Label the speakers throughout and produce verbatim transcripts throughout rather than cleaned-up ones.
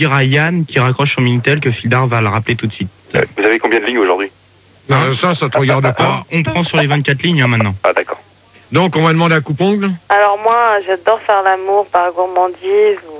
Speaker 1: dire à Yann qui raccroche son Minitel que Fildar va le rappeler tout de suite.
Speaker 2: Euh, vous avez combien de lignes aujourd'hui?
Speaker 3: euh, Ça, ça te regarde pas.
Speaker 1: Ah, on prend sur les vingt-quatre lignes hein, maintenant.
Speaker 2: Ah d'accord.
Speaker 3: Donc, on va demander à Coupongle.
Speaker 4: Alors moi, j'adore faire l'amour par gourmandise. Ou...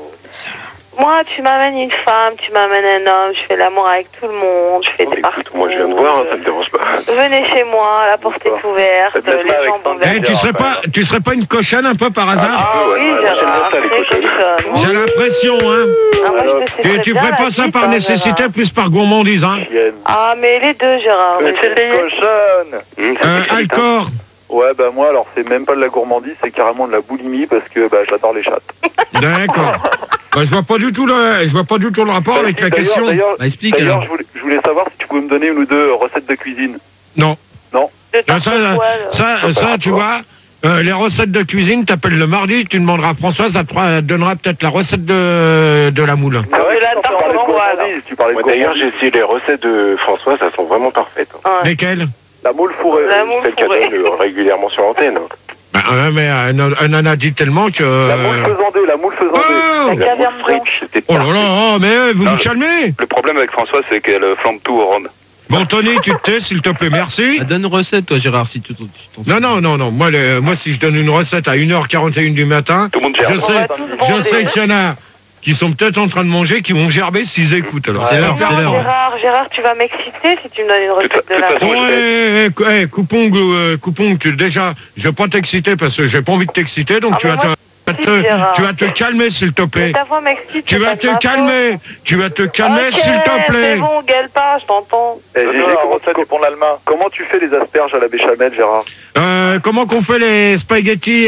Speaker 4: Moi, tu m'amènes une femme, tu m'amènes un homme, je fais l'amour avec tout le monde, je fais
Speaker 2: Oh,
Speaker 4: des
Speaker 2: mais
Speaker 4: parties.
Speaker 2: écoute, moi je viens de voir, hein, ça me dérange pas.
Speaker 4: Venez chez moi, la porte est ouverte,
Speaker 2: Faites-le
Speaker 4: les
Speaker 2: pas avec
Speaker 4: jambes
Speaker 2: ton
Speaker 3: Eh,
Speaker 4: ouvertes.
Speaker 3: tu serais pas, tu serais pas une cochonne un peu par hasard?
Speaker 4: Ah
Speaker 2: ouais,
Speaker 4: oui,
Speaker 2: ouais,
Speaker 4: Gérard,
Speaker 2: j'aime bien ça, les
Speaker 4: très
Speaker 2: cochonnes.
Speaker 4: cochonne.
Speaker 3: J'ai l'impression, hein.
Speaker 4: Ah, moi, je te sais
Speaker 3: Tu,
Speaker 4: très
Speaker 3: tu
Speaker 4: bien
Speaker 3: ferais
Speaker 4: la
Speaker 3: pas ça
Speaker 4: vie,
Speaker 3: par
Speaker 4: hein,
Speaker 3: nécessité,
Speaker 4: Gérard.
Speaker 3: plus par gourmandise, hein.
Speaker 4: Ah, mais les deux, Gérard.
Speaker 5: Mais
Speaker 4: les
Speaker 5: c'est
Speaker 4: deux.
Speaker 5: des cochonnes.
Speaker 2: Hum, ça me
Speaker 3: Euh,
Speaker 2: fait chier, putain.
Speaker 3: Alcor.
Speaker 5: Ouais, bah moi, alors c'est même pas de la gourmandise, c'est carrément de la boulimie parce que bah, j'adore les chattes.
Speaker 3: D'accord. Bah, je vois pas du tout le, je vois pas du tout le rapport
Speaker 5: Bah,
Speaker 3: avec
Speaker 5: si,
Speaker 3: la
Speaker 5: d'ailleurs-
Speaker 3: question.
Speaker 5: D'ailleurs,
Speaker 1: Bah, explique
Speaker 5: d'ailleurs,
Speaker 1: alors.
Speaker 5: je voulais, je voulais savoir si tu pouvais me donner une ou deux recettes de cuisine.
Speaker 3: Non.
Speaker 4: De
Speaker 3: Ah,
Speaker 4: tarte
Speaker 3: ça,
Speaker 4: aux poils.
Speaker 3: ça, ça, tu vois, euh, les recettes de cuisine, t'appelles le mardi, tu demanderas à Françoise, elle te fera- elle te donnera peut-être la recette de, de la moule.
Speaker 5: Ah ouais,
Speaker 4: de la
Speaker 5: tu
Speaker 4: tarte
Speaker 5: parlais de
Speaker 4: aux poils.
Speaker 5: gourmandise, tu parlais de
Speaker 2: Moi d'ailleurs, j'ai
Speaker 5: gourmandise.
Speaker 2: essayé les recettes de François, ça sont vraiment parfaites. hein.
Speaker 4: Ouais.
Speaker 3: Lesquelles?
Speaker 5: La moule fourrée.
Speaker 4: La moule
Speaker 2: Celle qu'elle
Speaker 4: fourrée.
Speaker 2: donne euh, régulièrement sur l'antenne. hein.
Speaker 3: Bah, ouais, mais elle, en- elle en a dit tellement que...
Speaker 5: La moule faisandée, la moule faisandée.
Speaker 3: Oh,
Speaker 4: La
Speaker 2: La
Speaker 4: caviar
Speaker 2: moule frite,
Speaker 4: blanche.
Speaker 2: c'était
Speaker 3: oh là
Speaker 2: parfait.
Speaker 3: là, oh, mais euh, vous
Speaker 2: Non,
Speaker 3: vous
Speaker 2: le-
Speaker 3: calmez.
Speaker 2: Le problème avec François, c'est qu'elle flambe tout au rhum.
Speaker 3: Bon, Tony, tu te tais, s'il te plaît, merci.
Speaker 1: Ah, donne une recette, toi, Gérard, si tu t'en tu t'en
Speaker 3: Non, non, non, non. Moi, les- moi, si je donne une recette à une heure quarante et une du matin,
Speaker 2: Tout le monde
Speaker 3: je
Speaker 2: gère.
Speaker 4: On
Speaker 3: sais,
Speaker 4: va tous
Speaker 3: je
Speaker 4: bander.
Speaker 3: sais qu'il y en a qui sont peut-être en train de manger, qui vont gerber s'ils écoutent. Alors.
Speaker 1: C'est l'heure,
Speaker 4: Non,
Speaker 1: c'est l'heure.
Speaker 4: Gérard, Gérard, tu vas m'exciter si tu me donnes une recette
Speaker 2: toute
Speaker 4: de la
Speaker 2: façon,
Speaker 3: Oh, eh, eh, eh, Coupong, euh, Coupong, tu, déjà, je vais pas t'exciter parce que j'ai pas envie de t'exciter, donc
Speaker 4: Ah,
Speaker 3: tu,
Speaker 4: mais
Speaker 3: vas te,
Speaker 4: moi,
Speaker 3: tu vas
Speaker 4: si,
Speaker 3: te-
Speaker 4: Gérard.
Speaker 3: tu vas te calmer, s'il te
Speaker 4: Mais
Speaker 3: plaît.
Speaker 4: ta voix m'excite.
Speaker 3: Tu
Speaker 4: c'est
Speaker 3: vas
Speaker 4: pas de
Speaker 3: te
Speaker 4: ma
Speaker 3: calmer, tu vas te
Speaker 4: faute.
Speaker 3: calmer,
Speaker 4: Ok,
Speaker 3: s'il te plaît.
Speaker 4: c'est bon, gueule pas, je t'entends.
Speaker 5: Eh, Gégé,
Speaker 2: Donne-nous la
Speaker 5: comment,
Speaker 2: recette
Speaker 5: tu,
Speaker 2: du pont de l'Allemagne.
Speaker 5: comment tu fais les asperges à la béchamel, Gérard?
Speaker 3: Euh, comment qu'on fait les spaghettis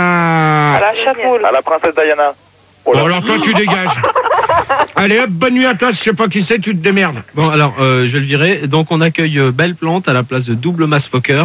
Speaker 3: à...
Speaker 4: À la chamoule.
Speaker 5: À la princesse Diana. Oh là.
Speaker 3: Bon, alors toi, tu dégages. Allez, hop, bonne nuit à toi, je sais pas qui c'est, tu te démerdes.
Speaker 1: Bon, alors, euh, je vais le virer. Donc, on accueille euh, Belle Plante à la place de Double Mass Fokker.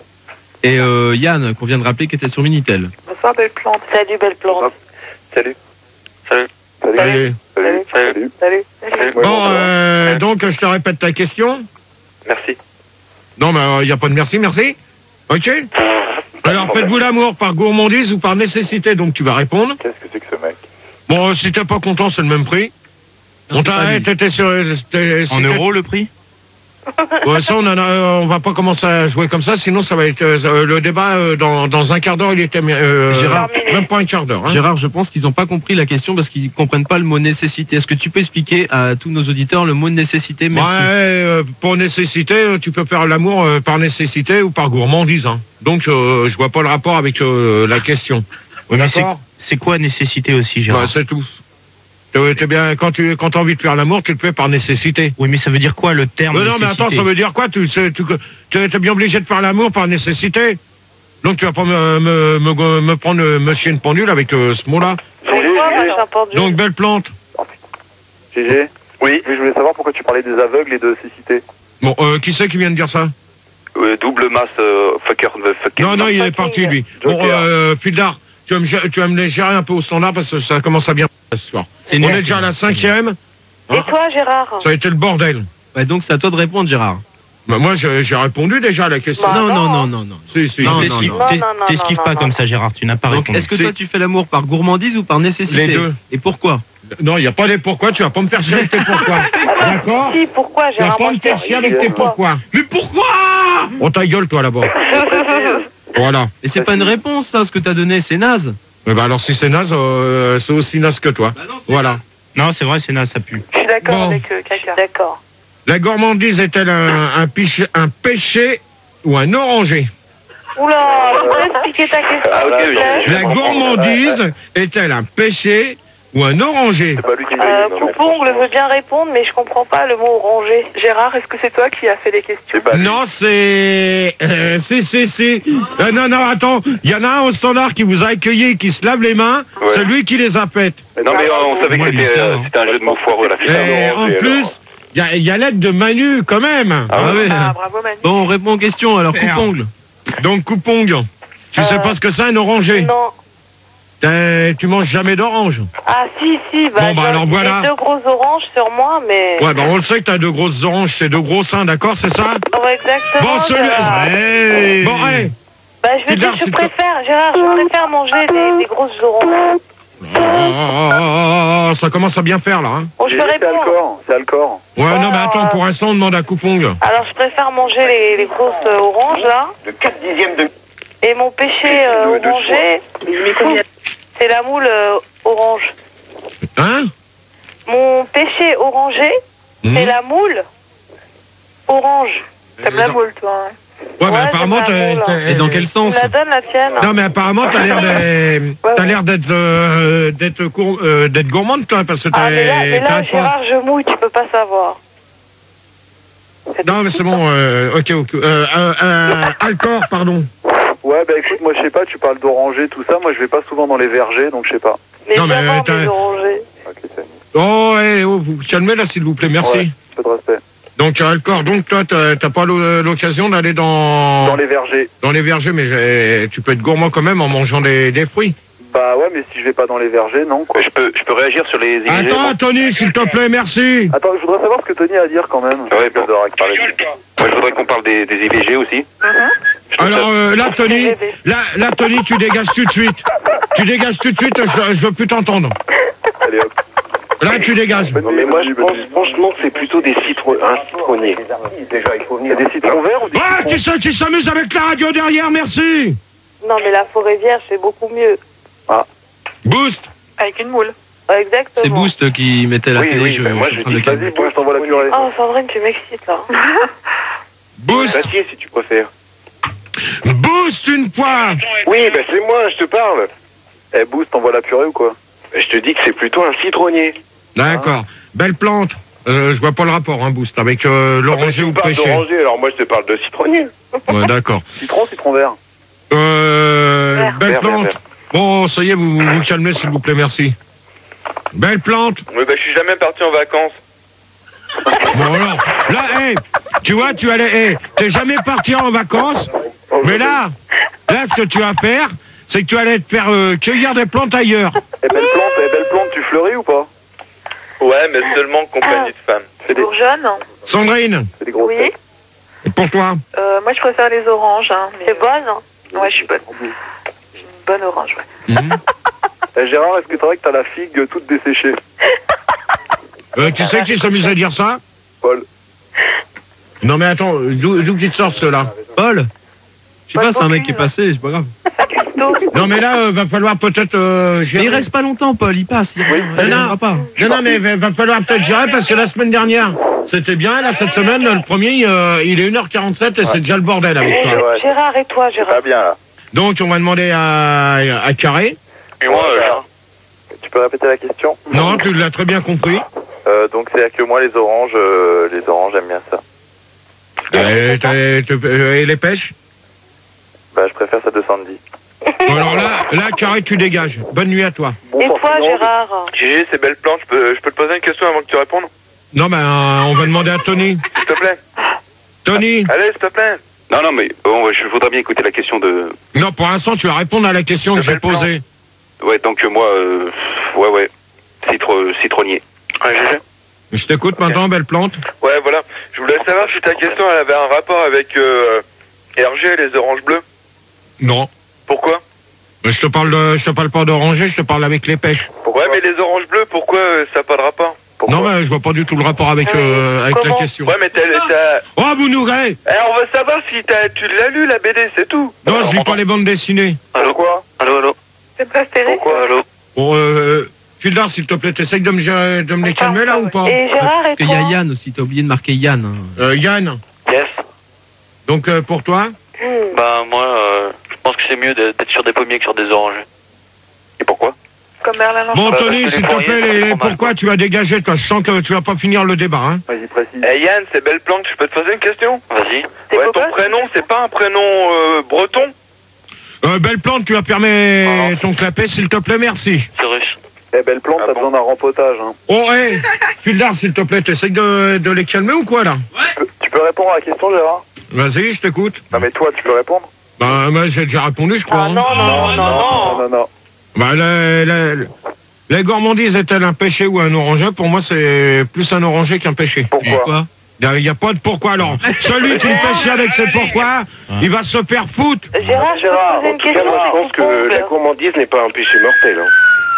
Speaker 1: Et euh, Yann, qu'on vient de rappeler, qui était sur Minitel.
Speaker 4: Bonsoir, belle plante. Salut, belle plante.
Speaker 2: Salut. Salut.
Speaker 5: Salut.
Speaker 3: Allez.
Speaker 2: Salut. Salut.
Speaker 4: Salut. Salut.
Speaker 5: Ouais,
Speaker 3: Bon,
Speaker 5: bon,
Speaker 3: euh, donc, je te répète ta question.
Speaker 2: Merci.
Speaker 3: Non, mais il n'y a pas de merci, merci. Ok. Alors, faites-vous l'amour par gourmandise ou par nécessité, donc tu vas répondre.
Speaker 5: Qu'est-ce que c'est que ce mec?
Speaker 3: Bon, si t'es pas content, c'est le même prix.
Speaker 1: Non,
Speaker 3: On
Speaker 1: c'est pas
Speaker 3: t'a,
Speaker 1: lui.
Speaker 3: t'étais sur... t'es- si
Speaker 1: En
Speaker 3: t'es-
Speaker 1: euros, le prix?
Speaker 3: Ouais, ça, on, en a, on va pas commencer à jouer comme ça, sinon ça va être euh, le débat euh, dans, dans un quart d'heure, il était euh,
Speaker 1: Gérard.
Speaker 3: même pas un quart d'heure. Hein.
Speaker 1: Gérard, je pense qu'ils n'ont pas compris la question parce qu'ils comprennent pas le mot nécessité. Est-ce que tu peux expliquer à tous nos auditeurs le mot nécessité?
Speaker 3: Ouais,
Speaker 1: Merci.
Speaker 3: euh, pour nécessité, euh, tu peux faire l'amour euh, par nécessité ou par gourmandise. Hein. Donc, euh, je vois pas le rapport avec euh, la question.
Speaker 1: Oui, mais c'est
Speaker 3: D'accord.
Speaker 1: c'est quoi nécessité aussi,
Speaker 3: Ouais,
Speaker 1: Gérard?
Speaker 3: c'est tout. T'es t'es bien, quand tu quand as envie de faire l'amour, tu le fais par nécessité.
Speaker 1: Oui, mais ça veut dire quoi le terme
Speaker 3: Mais non, mais
Speaker 1: nécessité?
Speaker 3: attends, ça veut dire quoi? Tu sais, tu tu es bien obligé de faire l'amour par nécessité. Donc tu vas pas me, me, me, me prendre euh, monsieur une pendule avec euh, ce mot-là.
Speaker 4: Pourquoi, moi, j'ai entendu.
Speaker 3: Donc belle plante.
Speaker 5: Gégé?
Speaker 2: Oui.
Speaker 5: Je voulais savoir pourquoi tu parlais des aveugles et de cécité.
Speaker 3: Bon, euh, qui c'est qui vient de dire ça?
Speaker 2: Euh, double masse euh, fucker, euh, fucker.
Speaker 3: Non, non, il est
Speaker 4: fucking
Speaker 3: parti lui. Bon,
Speaker 5: Joker.
Speaker 3: euh, Fildar, tu vas me gé- tu vas me les gérer un peu au standard parce que ça commence à bien ce soir.
Speaker 1: C'est
Speaker 3: On
Speaker 1: nul,
Speaker 3: est déjà à la cinquième.
Speaker 4: Et toi, Gérard?
Speaker 3: Ça a été le bordel.
Speaker 1: Ouais, donc c'est à toi de répondre, Gérard.
Speaker 3: Bah, moi, j'ai j'ai répondu déjà à la question.
Speaker 4: Bah,
Speaker 1: non, non,
Speaker 4: non.
Speaker 1: non, non, non.
Speaker 3: Si, si,
Speaker 1: Non,
Speaker 3: si.
Speaker 1: non, non.
Speaker 4: Non, non, non,
Speaker 1: T'esquives
Speaker 4: non,
Speaker 1: pas
Speaker 4: non,
Speaker 1: comme
Speaker 4: non.
Speaker 1: ça, Gérard. Tu n'as pas
Speaker 3: Ah,
Speaker 1: répondu.
Speaker 3: bah,
Speaker 1: Donc, est-ce que
Speaker 3: Si.
Speaker 1: toi, tu fais l'amour par gourmandise ou par nécessité?
Speaker 3: Les deux.
Speaker 1: Et pourquoi?
Speaker 3: Non, il n'y a pas des pourquoi, tu vas pas me faire chier avec tes pourquoi. D'accord?
Speaker 4: Si, pourquoi,
Speaker 3: Tu vas
Speaker 4: Gérard?
Speaker 3: pas
Speaker 4: Moi,
Speaker 3: me
Speaker 4: je
Speaker 3: faire
Speaker 4: te-
Speaker 3: chier avec tes pourquoi.
Speaker 1: Mais pourquoi?
Speaker 3: On ta gueule, toi, là-bas. Voilà.
Speaker 1: Mais c'est pas une réponse, ça, ce que t'as donné, c'est naze.
Speaker 3: Eh ben, alors, si c'est naze, euh, c'est aussi naze que toi.
Speaker 1: Bah non, c'est
Speaker 3: Voilà.
Speaker 1: naze. Non, c'est vrai, c'est naze, ça pue.
Speaker 4: Je suis d'accord
Speaker 3: Bon.
Speaker 4: avec euh, Caca. D'accord.
Speaker 3: La gourmandise est-elle un, un, piche- un péché ou un oranger?
Speaker 4: Oula, je peux expliquer ta question,
Speaker 2: Ah, ok,
Speaker 4: s'il te
Speaker 2: oui,
Speaker 4: plaît?
Speaker 2: je-
Speaker 3: La gourmandise est-elle un péché ou un oranger?
Speaker 5: C'est pas lui qui l'a
Speaker 4: Euh,
Speaker 5: dit, non, non.
Speaker 4: Coupongle veut bien répondre, mais je comprends pas le mot orangé. Gérard, est-ce que c'est toi qui as fait les questions?
Speaker 5: C'est pas lui.
Speaker 3: Non, c'est... Euh, si, si, si. Euh, non, non, attends. Il y en a un au standard qui vous a accueilli, qui se lave les mains.
Speaker 2: Ouais.
Speaker 3: C'est lui qui les a faites.
Speaker 2: Non, mais euh, on savait
Speaker 1: Moi,
Speaker 2: que c'était
Speaker 1: il dit ça,
Speaker 2: euh,
Speaker 1: hein.
Speaker 2: c'était un jeu de mots foireux, la fiche.
Speaker 3: Et en plus, il y a, il y a l'aide de Manu, quand même.
Speaker 2: Ah ouais.
Speaker 1: ouais.
Speaker 4: Ah, bravo, Manu.
Speaker 1: Bon, on répond aux questions, alors
Speaker 3: Merde.
Speaker 1: coupongle.
Speaker 3: Donc, Coupong, tu
Speaker 4: Euh,
Speaker 3: sais pas ce que c'est, un oranger?
Speaker 4: Non.
Speaker 3: T'es- Tu manges jamais d'orange?
Speaker 4: Ah, si, si, bah,
Speaker 3: Bon, bah,
Speaker 4: j'ai-
Speaker 3: alors, voilà.
Speaker 4: j'ai deux grosses oranges sur moi, mais...
Speaker 3: Ouais, ben on le sait que t'as deux grosses oranges, c'est deux gros seins, d'accord, c'est ça?
Speaker 4: Ouais, exactement,
Speaker 3: Bon, celui...
Speaker 4: Gérard.
Speaker 3: Bon, allez.
Speaker 4: Bah, je veux
Speaker 3: Fildar,
Speaker 4: dire, je
Speaker 3: s'il te-
Speaker 4: préfère, Gérard, je préfère manger des, des grosses oranges.
Speaker 3: Oh, ça commence à bien faire, là. Hein.
Speaker 4: Bon, je peux
Speaker 5: C'est
Speaker 4: répondre.
Speaker 5: Alcor, c'est Alcor.
Speaker 3: Ouais, non, mais
Speaker 4: Ah.
Speaker 3: attends, pour l'instant, on demande à Coupong.
Speaker 4: Alors, je préfère manger les, les grosses euh, oranges, là.
Speaker 5: De quatre dixièmes de...
Speaker 4: Et mon péché euh,
Speaker 5: De- de
Speaker 4: orangé, c'est la moule euh, orange.
Speaker 3: Hein?
Speaker 4: Mon péché orangé,
Speaker 3: Mmh.
Speaker 4: c'est la moule orange.
Speaker 3: T'aimes la
Speaker 4: moule, toi.
Speaker 3: Ouais, mais
Speaker 4: Ouais,
Speaker 3: apparemment,
Speaker 4: c'est
Speaker 3: t'es...
Speaker 4: pas bon,
Speaker 3: t'es-
Speaker 1: Et dans quel
Speaker 4: Tu
Speaker 1: sens?
Speaker 4: me la donnes, la tienne?
Speaker 3: Non, mais apparemment, t'as l'air d'être...
Speaker 4: Ouais,
Speaker 3: T'as
Speaker 4: ouais.
Speaker 3: l'air d'être... euh, d'être cour- euh, d'être gourmande, toi, parce que t'as...
Speaker 4: Ah, mais là, mais là
Speaker 3: t'arrêtes pas.
Speaker 4: Gérard, je mouille, tu peux pas savoir.
Speaker 3: Non, mais c'est bon, euh, ok, ok. Euh, euh, euh, Alcor, pardon.
Speaker 5: Ouais, bah écoute, moi je sais pas, tu parles d'oranger, tout ça. Moi je vais pas souvent dans les vergers, donc je sais pas.
Speaker 4: Mais
Speaker 3: Non, mais
Speaker 4: d'abord,
Speaker 3: t'as-
Speaker 4: mes orangés.
Speaker 5: Ok, c'est
Speaker 3: Oh, eh, oh, vous vous calmez, là, s'il vous plaît, merci.
Speaker 5: Ouais. peu de respect.
Speaker 3: Donc, Alcor, donc, toi, t'as t'as pas l'o- l'occasion d'aller dans...
Speaker 5: Dans les vergers.
Speaker 3: dans les vergers, mais j'ai- tu peux être gourmand quand même en mangeant des, des fruits.
Speaker 5: Bah ouais, mais si je vais pas dans les vergers, non quoi.
Speaker 2: Je peux, je peux réagir sur les I V G.
Speaker 3: Attends, Tony, s'il te plaît, merci.
Speaker 5: Attends, je voudrais savoir ce que Tony a à dire quand même.
Speaker 2: Ouais, bon. Moi, je voudrais qu'on parle des, des I V G aussi. Je trouve
Speaker 3: Alors
Speaker 2: ça-
Speaker 3: euh, là, Tony, là, là, Tony, tu dégages tout de suite. Tu dégages tout de suite, je, je veux plus t'entendre.
Speaker 5: Allez hop.
Speaker 3: Là, tu dégages.
Speaker 5: Non mais moi je pense franchement que c'est plutôt des citrons, un citronnier. Déjà il faut venir. Des citrons verts ou des
Speaker 3: Ah, tu sais qui s'amuse avec la radio derrière, merci.
Speaker 4: Non, mais la forêt vierge, c'est beaucoup mieux.
Speaker 3: Boost.
Speaker 4: Avec une moule. Ouais, exactement.
Speaker 1: C'est Boost qui mettait la
Speaker 2: Oui,
Speaker 1: télé,
Speaker 2: oui,
Speaker 1: je,
Speaker 2: mais moi,
Speaker 1: je suis
Speaker 2: je
Speaker 1: en train de
Speaker 2: dis,
Speaker 1: le calmer.
Speaker 5: Vas-y, bon, je t'envoie la purée.
Speaker 4: Oh, Sandrine, tu m'excites, là.
Speaker 3: Boost.
Speaker 2: Papier, si tu préfères.
Speaker 3: Boost une fois.
Speaker 2: Oui, bah c'est moi, je te parle.
Speaker 5: Eh, Boost, t'envoies la purée ou quoi?
Speaker 2: Je te dis que c'est plutôt un citronnier.
Speaker 3: D'accord. Belle plante. Euh, je vois pas le rapport, hein, Boost, avec euh, l'oranger ou le pêcher.
Speaker 2: alors moi je te parle de citronnier.
Speaker 3: Ouais, d'accord.
Speaker 5: Citron, citron vert.
Speaker 3: Euh,
Speaker 4: Vert.
Speaker 3: belle
Speaker 2: Vert, vert,
Speaker 3: plante.
Speaker 2: vert.
Speaker 3: Bon, ça y est, vous vous calmez, s'il vous plaît, merci. Belle plante.
Speaker 2: Oui, bah je suis jamais parti en vacances.
Speaker 3: Bon alors, là, hé, tu vois, tu allais, hé, t'es jamais parti en vacances, mais là, là, ce que tu vas faire, c'est que tu allais te faire euh, cueillir des plantes ailleurs.
Speaker 5: Eh, belle plante, eh, belle plante, tu fleuris ou pas?
Speaker 2: Ouais, mais seulement en compagnie de femmes.
Speaker 5: C'est des,
Speaker 4: Bourgeonne.
Speaker 3: Sandrine,
Speaker 5: c'est des grosses
Speaker 4: Oui.
Speaker 5: têtes.
Speaker 3: et pour toi,
Speaker 4: Euh, moi, je préfère les oranges. Hein, c'est bonne. Ouais, je suis bonne. J'ai une bonne orange, ouais.
Speaker 3: Mhm.
Speaker 5: Eh, Gérard, est-ce que c'est vrai que t'as la figue toute desséchée?
Speaker 3: euh, tu sais qui s'amuse à dire ça?
Speaker 5: Paul.
Speaker 3: Non mais attends, d'où d'où qu'ils te sortent ceux-là?
Speaker 1: Paul? Je sais
Speaker 4: Paul
Speaker 1: pas, c'est un mec
Speaker 4: Bocuse.
Speaker 1: qui est passé, c'est pas grave.
Speaker 3: Non mais là, euh, va falloir peut-être euh,
Speaker 1: Mais
Speaker 3: gérer.
Speaker 1: il reste pas longtemps, Paul, il passe, il,
Speaker 5: Oui,
Speaker 1: il
Speaker 3: non,
Speaker 1: reviendra pas.
Speaker 3: Non, non, mais va, va falloir peut-être gérer parce que la semaine dernière, c'était bien. Là, cette semaine, le premier, euh, il est une heure quarante-sept et c'est déjà le bordel avec
Speaker 4: Et
Speaker 3: toi.
Speaker 5: ouais.
Speaker 4: Gérard et toi, Gérard.
Speaker 5: Pas bien là.
Speaker 3: Donc, on va demander à, à Carré.
Speaker 2: Et moi, euh,
Speaker 5: Tu peux répéter la question?
Speaker 3: Non, tu l'as très bien compris.
Speaker 5: Euh, donc c'est que moi les oranges, euh, les oranges j'aime bien ça.
Speaker 3: Et, t'as- t'as- euh, et les pêches?
Speaker 5: Bah je préfère ça de Sandy.
Speaker 3: Bon, alors là, là, Carré, tu dégages. Bonne nuit à toi.
Speaker 5: Bon,
Speaker 4: Et toi,
Speaker 5: forcément,
Speaker 4: Gérard?
Speaker 2: Gégé, c'est belle plante. Je peux, je peux te poser une question avant que tu répondes?
Speaker 3: Non, ben, euh, on va demander à Tony.
Speaker 2: S'il te plaît.
Speaker 3: Tony.
Speaker 2: Allez, s'il te plaît. Non, non, mais bon, je voudrais bien écouter la question de...
Speaker 3: Non, pour l'instant, tu vas répondre à la question que
Speaker 2: De
Speaker 3: j'ai
Speaker 2: belle plante.
Speaker 3: posée.
Speaker 2: Ouais, donc euh, moi, euh, ouais, ouais, Citro, citronnier. Ouais, Gégé.
Speaker 3: Je t'écoute maintenant, belle plante.
Speaker 2: Ouais, voilà. Je voulais savoir si ta question, elle avait un rapport avec euh, Hergé et les oranges bleues.
Speaker 3: Non.
Speaker 2: Pourquoi?
Speaker 3: Je te parle de, je te parle pas d'oranger, je te parle avec les pêches.
Speaker 2: Ouais, mais les oranges bleues, pourquoi euh, ça n'a pas de rapport?
Speaker 5: Pourquoi?
Speaker 3: Non, mais je vois pas du tout le rapport avec, euh, avec la
Speaker 4: Comment
Speaker 3: question.
Speaker 2: Ouais, mais t'as... t'as-
Speaker 3: Oh, vous nous ré.
Speaker 2: Eh, on veut savoir si t'as, tu l'as lu, la B D, c'est tout.
Speaker 3: Non, je lis pas les bandes dessinées.
Speaker 2: Allô, quoi? Allô, allô?
Speaker 4: C'est préféré?
Speaker 2: Pourquoi, allô?
Speaker 3: Bon, euh, Fildar, s'il te plaît, t'essayes de me, gé- de me les calmer là ou pas?
Speaker 4: Et Gérard et
Speaker 1: Parce qu'il y a
Speaker 4: toi?
Speaker 1: Yann aussi, t'as oublié de marquer Yann. hein.
Speaker 3: Euh, Yann,
Speaker 2: Yes.
Speaker 3: donc euh, pour toi?
Speaker 4: Hmm.
Speaker 6: Bah moi, euh, je pense que c'est mieux de- d'être sur des pommiers que sur des oranges.
Speaker 2: Et pourquoi?
Speaker 4: Comme Merlin
Speaker 3: Bon,
Speaker 6: bah,
Speaker 3: Tony,
Speaker 6: parce que
Speaker 3: s'il
Speaker 6: les
Speaker 3: te
Speaker 6: fourriers,
Speaker 3: plaît,
Speaker 6: ça fait
Speaker 3: les-
Speaker 6: trop mal,
Speaker 3: pourquoi tu vas dégager, toi? Je sens que tu vas pas finir le débat, hein?
Speaker 5: Vas-y précise.
Speaker 2: Eh, Yann, c'est belle plante, je peux te poser une question?
Speaker 6: Vas-y.
Speaker 4: C'est
Speaker 2: Ouais,
Speaker 4: beau
Speaker 2: ton
Speaker 4: gosse?
Speaker 2: prénom, c'est pas un prénom euh, breton?
Speaker 3: Euh, belle plante, tu vas permettre ton clapet, s'il te plaît, merci.
Speaker 6: C'est russe.
Speaker 5: Eh belle plante,
Speaker 2: Ah
Speaker 5: t'as
Speaker 2: bon?
Speaker 5: besoin d'un rempotage. Hein.
Speaker 3: Oh, hé, Fildar, s'il te plaît, t'essayes de, de les calmer ou quoi, là?
Speaker 5: Tu, peux, tu peux répondre à la question Gérard?
Speaker 3: Vas-y, je t'écoute.
Speaker 5: Non mais toi tu peux répondre?
Speaker 3: Bah, moi, j'ai déjà répondu, je crois.
Speaker 4: Ah
Speaker 3: hein.
Speaker 4: non, non, non, non,
Speaker 5: non, non, non.
Speaker 3: Bah, la, la, la gourmandise est-elle un péché ou un oranger? Pour moi, c'est plus un oranger qu'un péché.
Speaker 5: Pourquoi?
Speaker 1: Pourquoi?
Speaker 3: Il n'y a pas de pourquoi. Alors, celui qui me pêche avec ses pourquoi, il va se faire foutre.
Speaker 4: Gérard, je peux te poser une question?
Speaker 2: gourmandise n'est pas un péché mortel. Hein.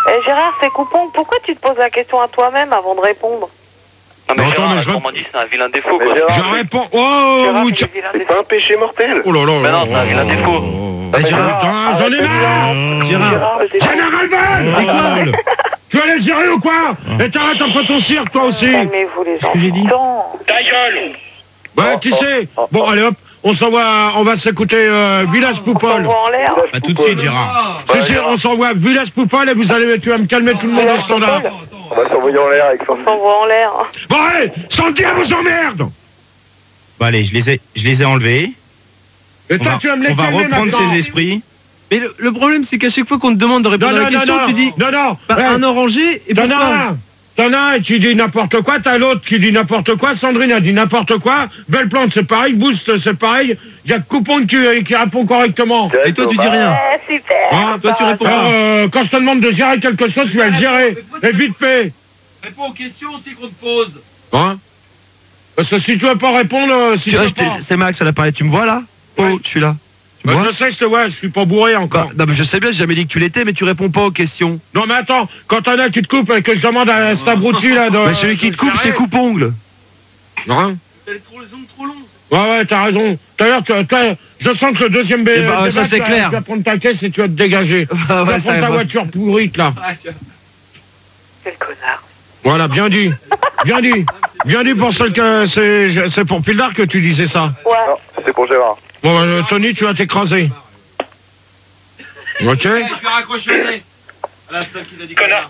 Speaker 4: Eh, Gérard, c'est coupon. Pourquoi tu te poses la question à toi-même avant de répondre?
Speaker 6: Non, mais
Speaker 3: Non, attends,
Speaker 6: Gérard,
Speaker 3: mais
Speaker 6: la
Speaker 3: je rép-
Speaker 6: gourmandise, c'est un vilain défaut,
Speaker 5: Mais
Speaker 6: quoi.
Speaker 5: Gérard,
Speaker 3: Je réponds. Oh,
Speaker 4: Gérard,
Speaker 3: vous-
Speaker 4: c'est vilain
Speaker 5: c'est
Speaker 4: des-
Speaker 5: pas un péché mortel.
Speaker 3: Oh là là.
Speaker 6: Mais non, c'est un vilain défaut.
Speaker 1: Ah, Gérard,
Speaker 3: Putain, j'en ai marre.
Speaker 1: Gérard,
Speaker 5: le défaut.
Speaker 3: Général Ball. Tu vas les gérer ou quoi? Et t'arrêtes un peu ton cirque, toi aussi.
Speaker 4: Calmez-vous, les
Speaker 1: que j'ai dit
Speaker 4: enfants.
Speaker 3: Ouais, tu sais. Bon, allez hop, on s'envoie, on va s'écouter euh, Village
Speaker 4: On
Speaker 3: Poupole.
Speaker 4: s'envoie en l'air.
Speaker 1: pas tout de suite, Gérard.
Speaker 3: Si, si, on s'envoie Village Poupole et vous allez, tu vas me calmer tout le monde au standard.
Speaker 5: On va s'envoyer en l'air avec son...
Speaker 4: On s'envoie en l'air.
Speaker 3: Bon, allez, sans le dire, vous emmerde.
Speaker 7: Bon allez, je les ai, je les ai enlevés.
Speaker 3: Et
Speaker 7: On
Speaker 3: toi,
Speaker 7: va,
Speaker 3: tu vas me les
Speaker 7: on va
Speaker 3: calmer
Speaker 7: reprendre
Speaker 3: maintenant.
Speaker 7: ses esprits.
Speaker 1: Mais le, le problème, c'est qu'à chaque fois qu'on te demande de
Speaker 3: Non,
Speaker 1: répondre à
Speaker 3: non,
Speaker 1: la
Speaker 3: non,
Speaker 1: question,
Speaker 3: non,
Speaker 1: tu dis
Speaker 3: non, non.
Speaker 1: bah,
Speaker 3: Ouais.
Speaker 1: un orangé et
Speaker 3: T'en as
Speaker 1: pourquoi
Speaker 3: un, t'en as un et tu dis n'importe quoi, t'as l'autre qui dit n'importe quoi, Sandrine a dit n'importe quoi, Belle Plante c'est pareil, Boost c'est pareil, il y a Coupon qui, qui répond correctement.
Speaker 1: Et toi, tu dis rien.
Speaker 4: Ouais, super.
Speaker 3: Hein,
Speaker 1: toi, tu réponds
Speaker 3: Alors,
Speaker 1: pas.
Speaker 3: euh, quand je te demande de gérer quelque chose, tu vas le gérer, et vite fait.
Speaker 1: Réponds aux questions aussi qu'on te pose.
Speaker 3: Hein? Parce que si tu veux pas répondre, euh, si tu veux pas...
Speaker 8: C'est Max à l'appareil, tu me vois là? Oh,
Speaker 3: Ouais.
Speaker 8: je suis là. Tu me
Speaker 3: Bah,
Speaker 8: vois?
Speaker 3: je sais, je te vois, je suis pas bourré encore.
Speaker 8: Bah, non, mais je sais bien, j'ai jamais dit que tu l'étais, mais tu réponds pas aux questions.
Speaker 3: Non mais attends, quand t'en as qui te coupe et que je demande à cet abruti là de...
Speaker 8: mais celui qui te coupe, c'est coupe-ongle.
Speaker 3: Hein?
Speaker 1: Elle est trop, les ongles trop longs.
Speaker 3: Ouais, ouais, t'as raison. Tout à l'heure, tu- toi, je sens que le deuxième B.
Speaker 1: Eh bah,
Speaker 3: débat,
Speaker 1: ça, c'est
Speaker 3: tu vas-
Speaker 1: clair.
Speaker 3: Tu vas prendre ta caisse et tu vas te dégager.
Speaker 1: Ah
Speaker 3: tu vas
Speaker 1: ouais,
Speaker 3: prendre
Speaker 1: ça
Speaker 3: ta
Speaker 1: va.
Speaker 3: voiture pourrite, là.
Speaker 4: Quel connard.
Speaker 3: Voilà, bien dit. Bien dit. Bien dit pour celle que c'est, c'est pour Pildar que tu disais ça.
Speaker 4: Ouais.
Speaker 5: Non, c'est pour Gérard.
Speaker 3: Bon, euh, Tony, tu vas t'écraser. Ok?
Speaker 1: Je vais raccrocher à la seule qui l'a dit connard.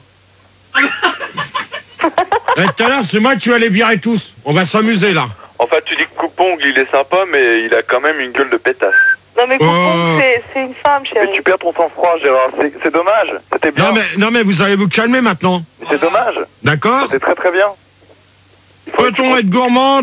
Speaker 3: Et tout à l'heure, c'est moi que tu vas les virer tous. On va s'amuser, là.
Speaker 2: Enfin, tu dis que Coupon, il est sympa, mais il a quand même une gueule de pétasse.
Speaker 4: Non, mais coupon,
Speaker 3: Oh.
Speaker 4: c'est c'est une femme,
Speaker 5: Mais
Speaker 4: chérie.
Speaker 5: tu perds ton sang-froid, Gérard. C'est c'est dommage. C'était bien.
Speaker 3: Non mais, non, mais vous allez vous calmer maintenant.
Speaker 5: Mais c'est dommage.
Speaker 3: D'accord?
Speaker 5: C'est très très bien. Il faut
Speaker 3: Peut-on être gourmand?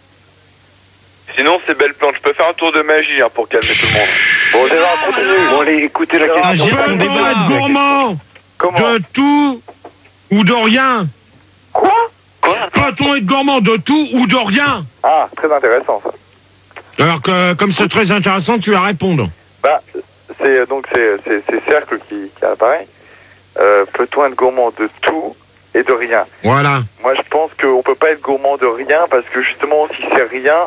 Speaker 2: Sinon, c'est Belle Plante. Je peux faire un tour de magie hein, pour calmer tout le monde.
Speaker 5: Bon, Gérard, continue. Bon, allez, écoutez la
Speaker 7: Ah,
Speaker 5: question.
Speaker 7: Gérard, on
Speaker 3: Peut-on
Speaker 7: débat.
Speaker 3: être gourmand
Speaker 5: Comment
Speaker 3: de tout ou de rien?
Speaker 4: Quoi?
Speaker 6: Quoi?
Speaker 3: Peut-on être gourmand de tout ou de rien?
Speaker 5: Ah, très intéressant ça.
Speaker 3: Alors que comme c'est très intéressant, tu vas répondre.
Speaker 5: Bah, c'est donc c'est c'est c'est Cercle qui, qui apparaît. Euh, Peut-on être gourmand de tout et de rien?
Speaker 3: Voilà.
Speaker 5: Moi, je pense qu'on peut pas être gourmand de rien parce que justement, si c'est rien,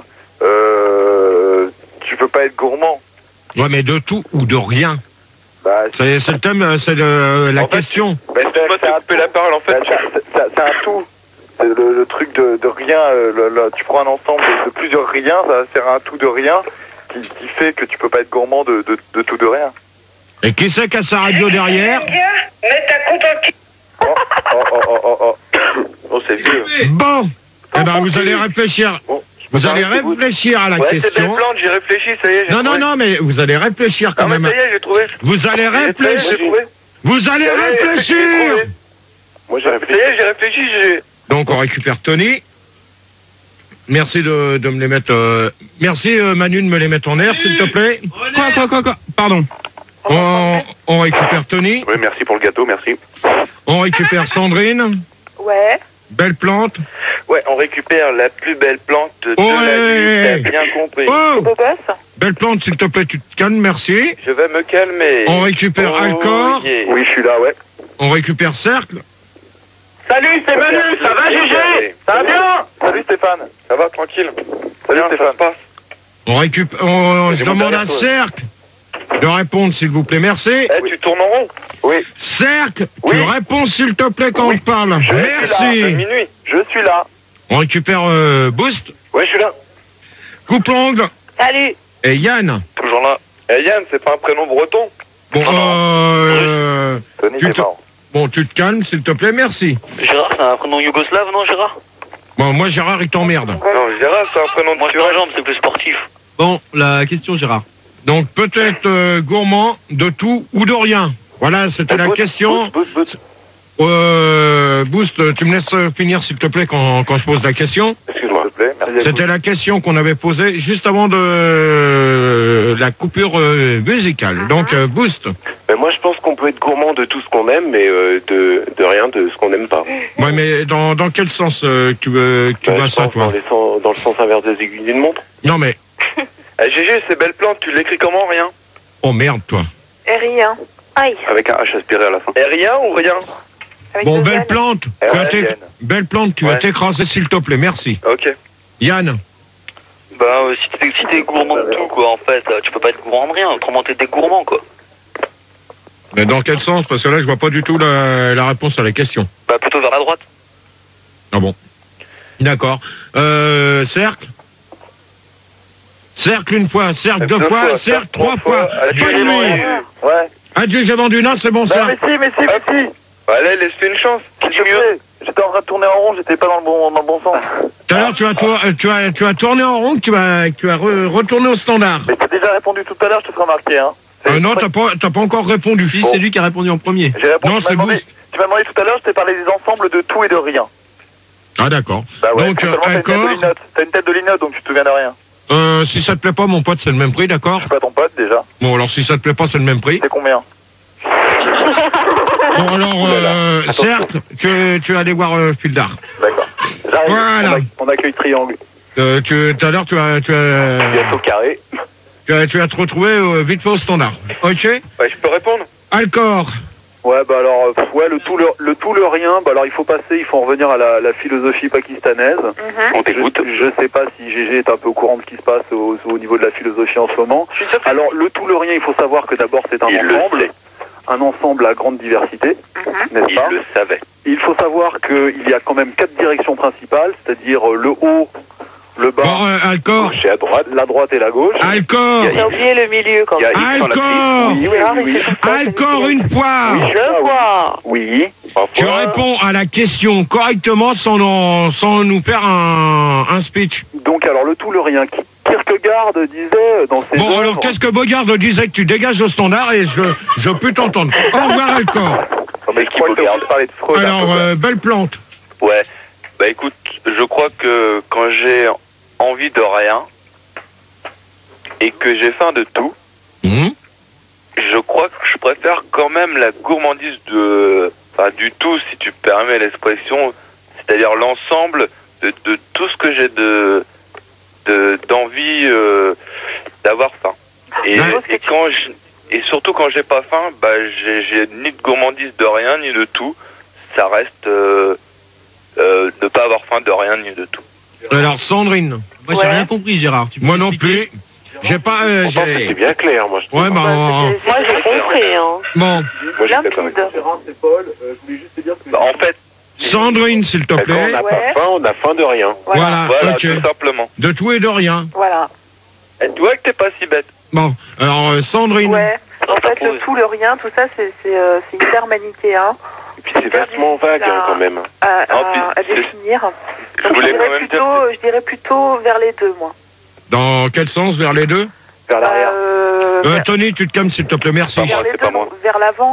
Speaker 5: euh, tu peux pas être gourmand.
Speaker 3: Ouais, mais de tout ou de rien.
Speaker 5: Bah,
Speaker 3: C'est c'est le thème, euh, c'est le- la
Speaker 2: En fait,
Speaker 3: question.
Speaker 5: bah,
Speaker 2: Je peux pas te couper la parole, en fait.
Speaker 5: Bah, c'est- c'est c'est un tout. C'est le, le truc de, de rien. euh, le- le- tu prends un ensemble de, de plusieurs riens, ça va faire un tout de rien qui, qui fait que tu peux pas être gourmand de, de, de tout de rien.
Speaker 3: Et qui c'est qui a sa radio derrière?
Speaker 4: Mets ta coupe en cul.
Speaker 5: Oh, oh, oh, oh, oh, oh.
Speaker 2: Oh, c'est vieux.
Speaker 3: Bon. Eh ben, vous allez réfléchir.
Speaker 5: Bon, je peux
Speaker 3: Vous allez
Speaker 5: faire un petit bout de-
Speaker 3: réfléchir à la
Speaker 2: Ouais, c'est Belle
Speaker 3: question.
Speaker 2: Plante, j'y réfléchis, ça y est, j'ai
Speaker 3: Non, non,
Speaker 2: trouvé.
Speaker 3: non, mais vous allez réfléchir quand
Speaker 2: Non, mais
Speaker 3: même.
Speaker 2: ça y est, j'ai trouvé.
Speaker 3: Vous allez
Speaker 2: Ça y est, j'ai
Speaker 3: réfléchir.
Speaker 2: trouvé.
Speaker 3: Vous allez
Speaker 2: Ça y est, j'ai
Speaker 3: réfléchir.
Speaker 2: trouvé.
Speaker 5: Moi, j'ai
Speaker 2: Ça y
Speaker 5: réfléchi.
Speaker 2: est, j'ai réfléchi, j'ai...
Speaker 3: Donc, on récupère Tony. Merci de, de me les mettre. euh, Merci euh, Manu de me les mettre en air, s'il te plaît.
Speaker 7: Quoi, quoi, quoi, quoi? Pardon.
Speaker 3: On, on récupère Tony.
Speaker 5: Oui, merci pour le gâteau, merci.
Speaker 3: On récupère Sandrine.
Speaker 4: Ouais.
Speaker 3: Belle Plante.
Speaker 2: Ouais, on récupère la plus belle plante de
Speaker 3: Ouais.
Speaker 2: la nuit, t'as bien compris.
Speaker 3: Oh,
Speaker 4: Beau gosse.
Speaker 3: Belle Plante, s'il te plaît, tu te calmes, merci.
Speaker 2: Je vais me calmer.
Speaker 3: On récupère
Speaker 2: Oh,
Speaker 3: Alcor.
Speaker 2: yeah.
Speaker 5: Oui, je suis là, ouais.
Speaker 3: On récupère Cercle.
Speaker 5: Salut, c'est Manu, ça va, Gégé? Ça va bien? Salut, Stéphane.
Speaker 2: Ça va, tranquille. Salut,
Speaker 5: Bien,
Speaker 2: ça
Speaker 5: Stéphane.
Speaker 2: se passe.
Speaker 3: On récupère. On, je
Speaker 5: J'ai mon
Speaker 3: demande à
Speaker 5: derrière toi.
Speaker 3: Cercle de répondre, s'il vous plaît, merci.
Speaker 2: Eh, tu tournes en rond.
Speaker 5: Oui,
Speaker 3: Cercle,
Speaker 5: Oui.
Speaker 3: tu réponds, s'il te plaît, quand
Speaker 5: Oui.
Speaker 3: on te parle.
Speaker 5: je suis là.
Speaker 3: Merci.
Speaker 5: À minuit. Je suis là.
Speaker 3: On récupère euh, Boost,
Speaker 5: Ouais, je suis là.
Speaker 3: Coupe-l'ongle
Speaker 4: Salut.
Speaker 3: et Yann.
Speaker 2: Toujours là. Eh, Yann, c'est pas un prénom breton.
Speaker 3: Bon, euh,
Speaker 5: Tony,
Speaker 3: Tu
Speaker 5: c'est
Speaker 3: te-
Speaker 5: marrant.
Speaker 3: bon, tu te calmes, s'il te plaît, merci.
Speaker 6: Gérard, c'est un prénom yougoslave, non, Gérard?
Speaker 3: Bon, moi, Gérard, il t'emmerde.
Speaker 2: Non, Gérard, c'est un prénom de
Speaker 6: Moi, je
Speaker 2: Turel.
Speaker 6: jambe, c'est plus sportif.
Speaker 1: Bon, la question, Gérard.
Speaker 3: Donc, peut-être euh, gourmand de tout ou de rien. Voilà, c'était la
Speaker 5: Boost,
Speaker 3: question.
Speaker 5: Boost, boost, boost.
Speaker 3: Euh, Boost, tu me laisses finir, s'il te plaît, quand, quand je pose la question.
Speaker 5: Excuse-moi. S'il te plaît, merci.
Speaker 3: C'était la question qu'on avait posée juste avant de euh, la coupure euh, musicale. Donc, euh, Boost.
Speaker 9: Ben moi, je pense qu'on peut être gourmand de tout ce qu'on aime, mais euh, de, de rien de ce qu'on n'aime pas.
Speaker 3: Ouais, mais dans, dans quel sens euh, tu, veux, tu
Speaker 9: Ben,
Speaker 3: vois
Speaker 9: je
Speaker 3: ça,
Speaker 9: pense
Speaker 3: toi
Speaker 9: dans, les sens- dans le sens inverse des aiguilles d'une montre.
Speaker 3: Non, mais...
Speaker 2: Eh, Gégé, c'est belle plante, tu l'écris comment, rien?
Speaker 3: Oh, merde, toi.
Speaker 4: Et rien. Aïe.
Speaker 9: Avec un H aspiré à la fin.
Speaker 2: Et rien ou rien?
Speaker 4: Avec
Speaker 3: Bon,
Speaker 4: deux
Speaker 3: belle
Speaker 4: N.
Speaker 3: plante.
Speaker 2: Eh
Speaker 3: Tu
Speaker 2: ouais,
Speaker 3: vas t'é-
Speaker 2: Yann.
Speaker 3: belle plante, tu vas
Speaker 2: Ouais.
Speaker 3: t'écraser s'il te plaît, merci.
Speaker 2: Ok.
Speaker 3: Yann,
Speaker 6: Bah, euh, si t'es si t'es gourmand de tout, quoi, en fait, euh, tu peux pas être gourmand de rien. Autrement, t'es des gourmands, quoi.
Speaker 3: mais dans quel sens? Parce que là, je vois pas du tout la, la réponse à la question.
Speaker 6: Bah, plutôt vers la droite.
Speaker 3: Ah bon. D'accord. Euh, cercle Cercle une fois, cercle deux,
Speaker 2: Deux
Speaker 3: fois,
Speaker 2: fois,
Speaker 3: cercle
Speaker 2: cercle
Speaker 3: trois
Speaker 2: trois
Speaker 3: fois.
Speaker 2: fois. Adieu,
Speaker 3: Bonne
Speaker 2: j'ai
Speaker 3: nuit.
Speaker 2: vendu.
Speaker 5: Ouais.
Speaker 3: Adieu, j'ai vendu. Non, c'est bon,
Speaker 5: Bah, mais
Speaker 3: cercle.
Speaker 5: si, mais si, mais si.
Speaker 2: Allez, laisse-lui une chance. Qui dit
Speaker 5: S'il te
Speaker 2: mieux?
Speaker 5: plaît. J'étais en train de tourner en rond, j'étais pas dans le bon, dans le bon sens.
Speaker 3: Tout à l'heure, tu as, tour- euh, tu, as, tu as tourné en rond, tu as, tu as re- retourné au standard.
Speaker 5: Mais t'as déjà répondu tout à l'heure, je te ferai remarquer, hein. C'est-
Speaker 3: Euh, non, t'as pas, t'as pas encore répondu.
Speaker 1: Si, c'est lui qui a répondu en premier.
Speaker 5: J'ai répondu.
Speaker 3: Non,
Speaker 5: tu m'as
Speaker 3: c'est
Speaker 5: demandé,
Speaker 3: vous.
Speaker 5: tu m'as demandé tout à l'heure, je t'ai parlé des ensembles de tout et de rien.
Speaker 3: Ah, d'accord.
Speaker 5: Bah ouais,
Speaker 3: Donc,
Speaker 5: seulement t'as une tête de
Speaker 3: accord.
Speaker 5: linotte. T'as une tête de linotte, donc tu te souviens de rien.
Speaker 3: Euh, si ça te plaît pas, mon pote, c'est le même prix, d'accord?
Speaker 5: Je suis pas ton pote, déjà.
Speaker 3: Bon, alors si ça te plaît pas, c'est le même prix.
Speaker 5: C'est combien?
Speaker 3: Bon, alors, euh, cercle, tu, tu es allé voir euh, Fildar.
Speaker 5: D'accord. J'arrive.
Speaker 3: Voilà.
Speaker 5: On, a- on accueille triangle.
Speaker 3: Euh, tu, tout à l'heure, tu as, tu as,
Speaker 5: Bientôt carré.
Speaker 3: tu as, tu as te retrouvé euh, vite fait au standard. Ok?
Speaker 2: Ouais, je peux répondre?
Speaker 3: Alcor.
Speaker 10: Ouais, bah alors, euh, pff, ouais, le tout, le, le tout, le rien, bah alors il faut passer, il faut en revenir à la, la philosophie pakistanaise.
Speaker 4: Mhm.
Speaker 9: On t'écoute.
Speaker 10: Je, je sais pas si G G est un peu au courant de ce qui se passe au, au niveau de la philosophie en ce moment.
Speaker 4: Je suis sûre que-
Speaker 10: Alors, le tout, le rien, il faut savoir que d'abord c'est un
Speaker 9: Il le
Speaker 10: ensemble,
Speaker 9: sait.
Speaker 10: un ensemble à grande diversité,
Speaker 4: Mhm.
Speaker 10: n'est-ce
Speaker 9: Il
Speaker 10: pas?
Speaker 9: le savait.
Speaker 10: Il faut savoir qu'il y a quand même quatre directions principales, c'est-à-dire euh, le haut, le bas,
Speaker 3: Bon, euh, Alcor.
Speaker 9: Gauche et à droite.
Speaker 10: la droite et la gauche.
Speaker 3: Alcor.
Speaker 4: T'as oublié le milieu quand
Speaker 9: Il y a
Speaker 4: même.
Speaker 9: X dans la
Speaker 3: Alcor.
Speaker 10: Oui, oui,
Speaker 4: Ah,
Speaker 10: oui,
Speaker 4: mais
Speaker 10: oui.
Speaker 4: c'est tout ça, c'est
Speaker 3: Alcor
Speaker 4: nickel.
Speaker 3: une fois.
Speaker 4: Je vois.
Speaker 10: Oui.
Speaker 3: Tu réponds à la question correctement sans, en- sans nous faire un, un speech.
Speaker 10: Donc, alors, le tout, le rien. Qui- Kierkegaard disait dans ses
Speaker 3: Bon,
Speaker 10: œuvres...
Speaker 3: alors qu'est-ce que Bogard disait que tu dégages au standard et je, je peux t'entendre. Au revoir, Alcor.
Speaker 5: Non, mais je crois que t'as envie de parler de Freud. un peu,
Speaker 3: Alors,
Speaker 5: quoi.
Speaker 3: euh, belle plante.
Speaker 6: Ouais. Bah, écoute, je crois que quand j'ai envie de rien et que j'ai faim de tout,
Speaker 3: Hum.
Speaker 6: je crois que je préfère quand même la gourmandise de, enfin, du tout, si tu permets l'expression, c'est-à-dire l'ensemble de, de tout ce que j'ai de, de d'envie euh, d'avoir faim. Et,
Speaker 3: Ouais.
Speaker 6: et quand je, et surtout quand j'ai pas faim, bah j'ai, j'ai ni de gourmandise de rien ni de tout. Ça reste euh, euh, ne pas avoir faim de rien ni de tout.
Speaker 3: Alors, Sandrine.
Speaker 1: Moi, j'ai
Speaker 4: Ouais.
Speaker 1: rien compris, Gérard. Tu peux
Speaker 3: Moi non
Speaker 1: m'expliquer
Speaker 3: plus. J'ai pas. euh,
Speaker 9: Pourtant,
Speaker 3: j'ai-
Speaker 9: c'est bien clair, moi. Je trouve.
Speaker 3: Ouais, bah.
Speaker 4: Bah,
Speaker 3: euh,
Speaker 4: c'est- Moi j'ai compris, hein.
Speaker 3: bon.
Speaker 9: Moi, j'ai fait pareil.
Speaker 4: Limpide.
Speaker 10: c'est Paul, euh, je voulais juste te dire que...
Speaker 6: Bah, en fait,
Speaker 3: Sandrine, s'il te
Speaker 9: Quand on
Speaker 3: plaît.
Speaker 9: n'a
Speaker 4: Ouais.
Speaker 9: pas faim, on a faim de rien.
Speaker 4: Voilà.
Speaker 3: Voilà,
Speaker 6: voilà,
Speaker 3: ok.
Speaker 6: tout simplement.
Speaker 3: De tout et de rien.
Speaker 4: Voilà.
Speaker 6: Et tu vois que t'es pas si bête.
Speaker 3: Bon, alors, euh, Sandrine.
Speaker 4: Ouais. En fait, le tout, le rien, tout ça, c'est c'est, euh, c'est hyper manichéen
Speaker 9: Et puis c'est vachement vague hein, quand même.
Speaker 4: à, à,
Speaker 6: Ah, puis,
Speaker 4: à
Speaker 6: c'est-
Speaker 4: définir.
Speaker 6: Je
Speaker 4: Donc, je
Speaker 6: voulais quand
Speaker 4: dirais
Speaker 6: même dire
Speaker 4: plutôt, je dirais plutôt vers les deux, moi.
Speaker 3: Dans quel sens? Vers les deux?
Speaker 10: Vers l'arrière.
Speaker 4: Euh,
Speaker 3: euh,
Speaker 4: vers,
Speaker 3: Tony, tu te calmes, s'il te plaît, merci.
Speaker 4: vers les
Speaker 6: c'est
Speaker 4: deux,
Speaker 6: pas moi.
Speaker 4: donc, vers l'avant.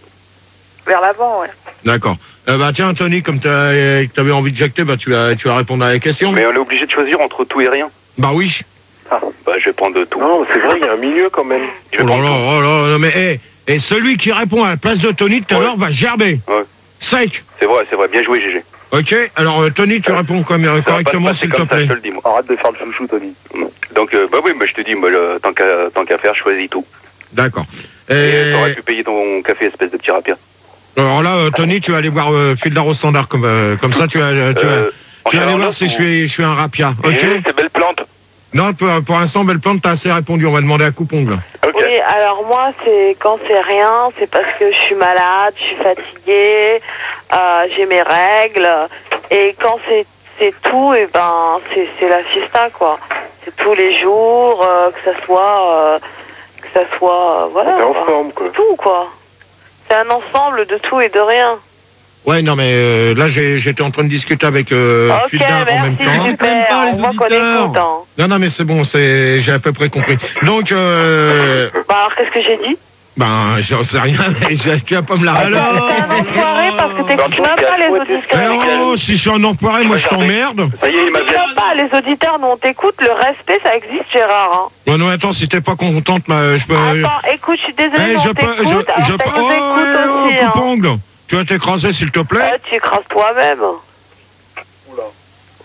Speaker 4: Vers l'avant, ouais.
Speaker 3: D'accord. Euh, bah, tiens, Tony, comme tu avais envie de jacter, bah, tu vas, tu vas répondre à la question.
Speaker 9: Mais on est obligé de choisir entre tout et rien.
Speaker 3: Bah oui.
Speaker 9: Bah, je vais prendre tout. Non, c'est vrai, il y a un milieu quand même. Je vais
Speaker 3: Oh là
Speaker 9: prendre
Speaker 3: là,
Speaker 9: tout.
Speaker 3: oh là là, mais hé, et celui qui répond à la place de Tony tout à
Speaker 9: Ouais.
Speaker 3: l'heure va gerber.
Speaker 9: Ouais.
Speaker 3: Sec.
Speaker 9: C'est vrai, c'est vrai. Bien joué, G G.
Speaker 3: Ok, alors euh, Tony, tu réponds comme, euh,
Speaker 9: Ça va pas se
Speaker 3: correctement,
Speaker 9: passer
Speaker 3: s'il te
Speaker 9: comme ça,
Speaker 3: plaît.
Speaker 9: je te le dis, moi.
Speaker 10: Arrête de faire le chouchou, Tony.
Speaker 9: Donc, euh, bah oui, bah, je te dis, moi, le- tant qu'à tant qu'à faire, choisis tout.
Speaker 3: D'accord.
Speaker 9: Et
Speaker 3: Et
Speaker 9: t'aurais pu payer ton café, espèce de petit rapia.
Speaker 3: alors là, euh, Tony, tu vas aller voir euh, Fildar au standard, comme, euh, comme ça, tu vas, euh, tu vas,
Speaker 9: Euh, en
Speaker 3: tu vas aller
Speaker 9: général,
Speaker 3: voir si
Speaker 9: ou-
Speaker 3: je suis, je suis un rapia. Ok.
Speaker 9: G G, c'est belle plante.
Speaker 3: Non, pour, pour l'instant, belle plante, t'as assez répondu. On va demander à coupe-ongle.
Speaker 9: Ok.
Speaker 4: Oui, alors moi, c'est quand c'est rien, c'est parce que je suis malade, je suis fatiguée, euh, j'ai mes règles. Et quand c'est c'est tout, et ben c'est c'est la fiesta, quoi. C'est tous les jours, euh, que ça soit euh, que ça soit euh, voilà.
Speaker 9: T'es en
Speaker 4: quoi.
Speaker 9: forme, quoi.
Speaker 4: Tout, quoi. C'est un ensemble de tout et de rien.
Speaker 3: Ouais, non, mais euh, là, j'ai- j'étais en train de discuter avec euh,
Speaker 4: Ok,
Speaker 3: Fildar en même
Speaker 4: merci,
Speaker 3: temps.
Speaker 1: Tu
Speaker 4: super.
Speaker 1: t'aimes pas, les
Speaker 4: On voit qu'on
Speaker 1: auditeurs.
Speaker 4: écoute, hein.
Speaker 3: Non, non, mais c'est bon, c'est, j'ai à peu près compris. Donc, euh,
Speaker 4: Bah alors, qu'est-ce que j'ai dit?
Speaker 3: ben, j'en sais rien, mais je- tu vas pas me la
Speaker 1: Alors
Speaker 3: répéter.
Speaker 4: T'es un enfoiré parce que t'écoutes même pas les auditeurs.
Speaker 3: Eh oh, si je suis un enfoiré, moi je t'emmerde.
Speaker 9: Ça y est, il m'a bien.
Speaker 4: Même pas, les auditeurs, nous on t'écoute, le respect ça existe, Gérard. Hein.
Speaker 3: Bon, non, attends, si t'es pas contente, bah, je peux.
Speaker 4: Attends, écoute, je suis désolée,
Speaker 3: Eh,
Speaker 4: mais
Speaker 3: je
Speaker 4: on
Speaker 3: peux.
Speaker 4: t'écoute,
Speaker 3: Je,
Speaker 4: alors
Speaker 3: je
Speaker 4: ça
Speaker 3: peux.
Speaker 4: nous
Speaker 3: Oh,
Speaker 4: écoute
Speaker 3: eh, oh,
Speaker 4: aussi. Hein.
Speaker 3: coupe-ongle. Tu vas t'écraser, s'il te plaît.
Speaker 4: Ouais, tu écrases toi-même.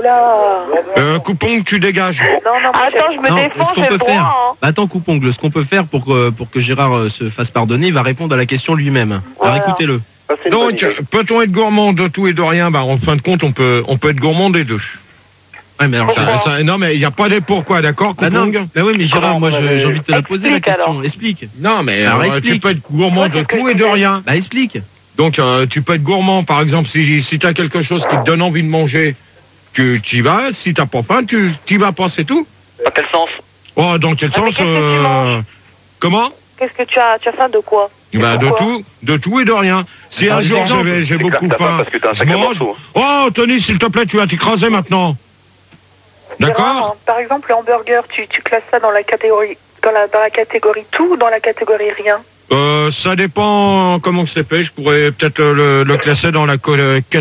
Speaker 4: Oula.
Speaker 3: Euh, Coupon, tu dégages.
Speaker 4: Non, non, attends, je me
Speaker 1: Non,
Speaker 4: défends,
Speaker 1: ce qu'on
Speaker 4: j'ai
Speaker 1: peut
Speaker 4: le droit.
Speaker 1: faire,
Speaker 4: Hein.
Speaker 1: bah attends, coupongle, ce qu'on peut faire pour que, pour que Gérard euh, se fasse pardonner, il va répondre à la question lui-même. Alors
Speaker 4: Voilà.
Speaker 1: écoutez-le.
Speaker 3: Donc, peut-on être gourmand de tout et de rien? Bah, en fin de compte, on peut, on peut être gourmand des deux.
Speaker 1: Ouais, mais alors,
Speaker 3: Ça-
Speaker 1: Gérard-
Speaker 3: ça- non, mais il n'y a pas des pourquoi, d'accord,
Speaker 1: bah non,
Speaker 3: Coupong?
Speaker 1: bah oui, mais Gérard,
Speaker 10: Comment
Speaker 1: moi
Speaker 10: on
Speaker 1: je-
Speaker 10: avait-
Speaker 1: j'ai envie de te la poser la
Speaker 4: Explique,
Speaker 1: question.
Speaker 4: alors.
Speaker 1: Explique.
Speaker 3: Non, mais
Speaker 1: Alors,
Speaker 3: euh,
Speaker 1: explique.
Speaker 3: tu peux être gourmand
Speaker 4: Ouais,
Speaker 3: de
Speaker 4: c'est ce que
Speaker 3: tout
Speaker 4: je
Speaker 3: et de
Speaker 4: disais.
Speaker 3: rien.
Speaker 1: Bah explique.
Speaker 3: Donc, euh, tu peux être gourmand, par exemple, si, si tu as quelque chose qui te donne envie de manger, tu y vas. Si tu n'as pas faim, tu y vas pas, c'est tout.
Speaker 9: Dans quel sens?
Speaker 3: Oh, dans quel
Speaker 4: Ah, mais
Speaker 3: sens
Speaker 4: qu'est-ce que tu
Speaker 3: euh,
Speaker 4: manges
Speaker 3: Comment?
Speaker 4: Qu'est-ce que tu as Tu as faim de quoi?
Speaker 3: Bah, de
Speaker 4: Pourquoi
Speaker 3: tout, de tout et de rien. Si
Speaker 1: Par
Speaker 3: un jour
Speaker 1: exemple,
Speaker 3: j'avais- j'ai
Speaker 9: c'est clair
Speaker 3: beaucoup
Speaker 9: que t'as faim
Speaker 3: faim,
Speaker 9: parce que t'as un
Speaker 3: je
Speaker 9: sacré
Speaker 3: mange.
Speaker 9: morceau.
Speaker 3: Oh, Tony, s'il te plaît, tu vas t'écraser maintenant. D'accord?
Speaker 11: Par exemple, le hamburger, tu, tu classes ça dans la catégorie dans la, dans la catégorie tout ou dans la catégorie rien?
Speaker 3: euh, Ça dépend comment c'est fait. Je pourrais peut-être euh, le, le classer dans la co-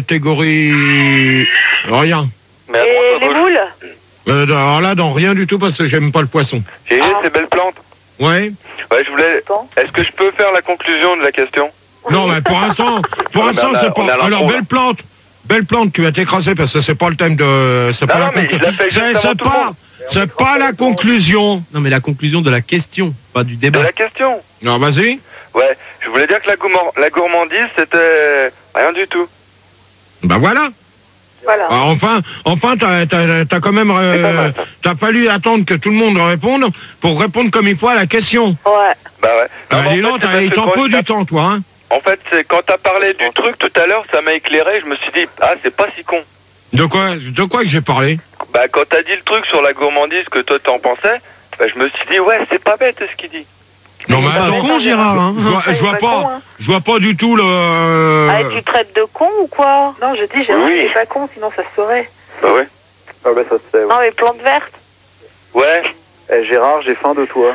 Speaker 3: catégorie rien.
Speaker 6: Mais
Speaker 4: Et les
Speaker 6: attends,
Speaker 4: moules?
Speaker 3: Euh, alors là, dans rien du tout parce que j'aime pas le poisson.
Speaker 6: G G,
Speaker 4: Ah.
Speaker 6: c'est belle plante.
Speaker 3: Ouais.
Speaker 6: Ouais, je voulais. Est-ce que je peux faire la conclusion de la question?
Speaker 3: Non, mais pour l'instant, pour
Speaker 6: Ouais,
Speaker 3: l'instant,
Speaker 6: mais on a-
Speaker 3: c'est
Speaker 6: on
Speaker 3: pas.
Speaker 6: a l'impro,
Speaker 3: Alors,
Speaker 6: là.
Speaker 3: belle plante, belle plante, tu vas t'écraser parce que c'est pas le thème de. C'est
Speaker 6: Non,
Speaker 3: pas la
Speaker 6: non, mais je
Speaker 3: conclusion.
Speaker 6: la fais juste
Speaker 3: C'est
Speaker 6: avant
Speaker 3: c'est
Speaker 6: tout le
Speaker 3: pas.
Speaker 6: monde.
Speaker 3: C'est pas la conclusion.
Speaker 1: Non, mais la conclusion de la question, pas du
Speaker 6: De
Speaker 1: débat.
Speaker 6: la question.
Speaker 3: Non, vas-y.
Speaker 6: Ouais, je voulais dire que la, gourmand- la gourmandise, c'était rien du tout.
Speaker 3: Bah voilà.
Speaker 11: Voilà.
Speaker 3: Alors, enfin, enfin, t'as, t'as, t'as quand même, euh,
Speaker 6: C'est pas mal, ça.
Speaker 3: t'as fallu attendre que tout le monde réponde pour répondre comme il faut à la question.
Speaker 4: Ouais.
Speaker 6: Bah ouais.
Speaker 3: Ah,
Speaker 6: mais en
Speaker 3: dis
Speaker 6: fait,
Speaker 3: donc,
Speaker 6: c'est
Speaker 3: t'as-
Speaker 6: parce
Speaker 3: il
Speaker 6: que
Speaker 3: t'en
Speaker 6: quand
Speaker 3: faut
Speaker 6: je
Speaker 3: du temps, toi, hein.
Speaker 6: En fait, c'est quand t'as parlé du truc tout à l'heure, ça m'a éclairé. Je me suis dit, ah, c'est pas si con.
Speaker 3: De quoi, de quoi j'ai parlé?
Speaker 6: Bah, quand t'as dit le truc sur la gourmandise que toi t'en pensais, bah, je me suis dit, ouais, c'est pas bête ce qu'il dit.
Speaker 3: Non, mais
Speaker 1: Pas
Speaker 3: attends,
Speaker 1: con, Gérard, hein.
Speaker 3: je vois, je vois
Speaker 11: pas
Speaker 3: pas,
Speaker 11: con, hein.
Speaker 3: je vois pas du tout le.
Speaker 4: Ah, et tu traites de con ou quoi?
Speaker 11: Non, je dis, Gérard,
Speaker 6: Oui.
Speaker 11: c'est pas con, sinon ça se saurait.
Speaker 6: Bah ouais.
Speaker 10: Ah bah ça se fait. ouais.
Speaker 4: Non, mais plante verte.
Speaker 6: Ouais.
Speaker 10: Eh, Gérard, j'ai faim de toi.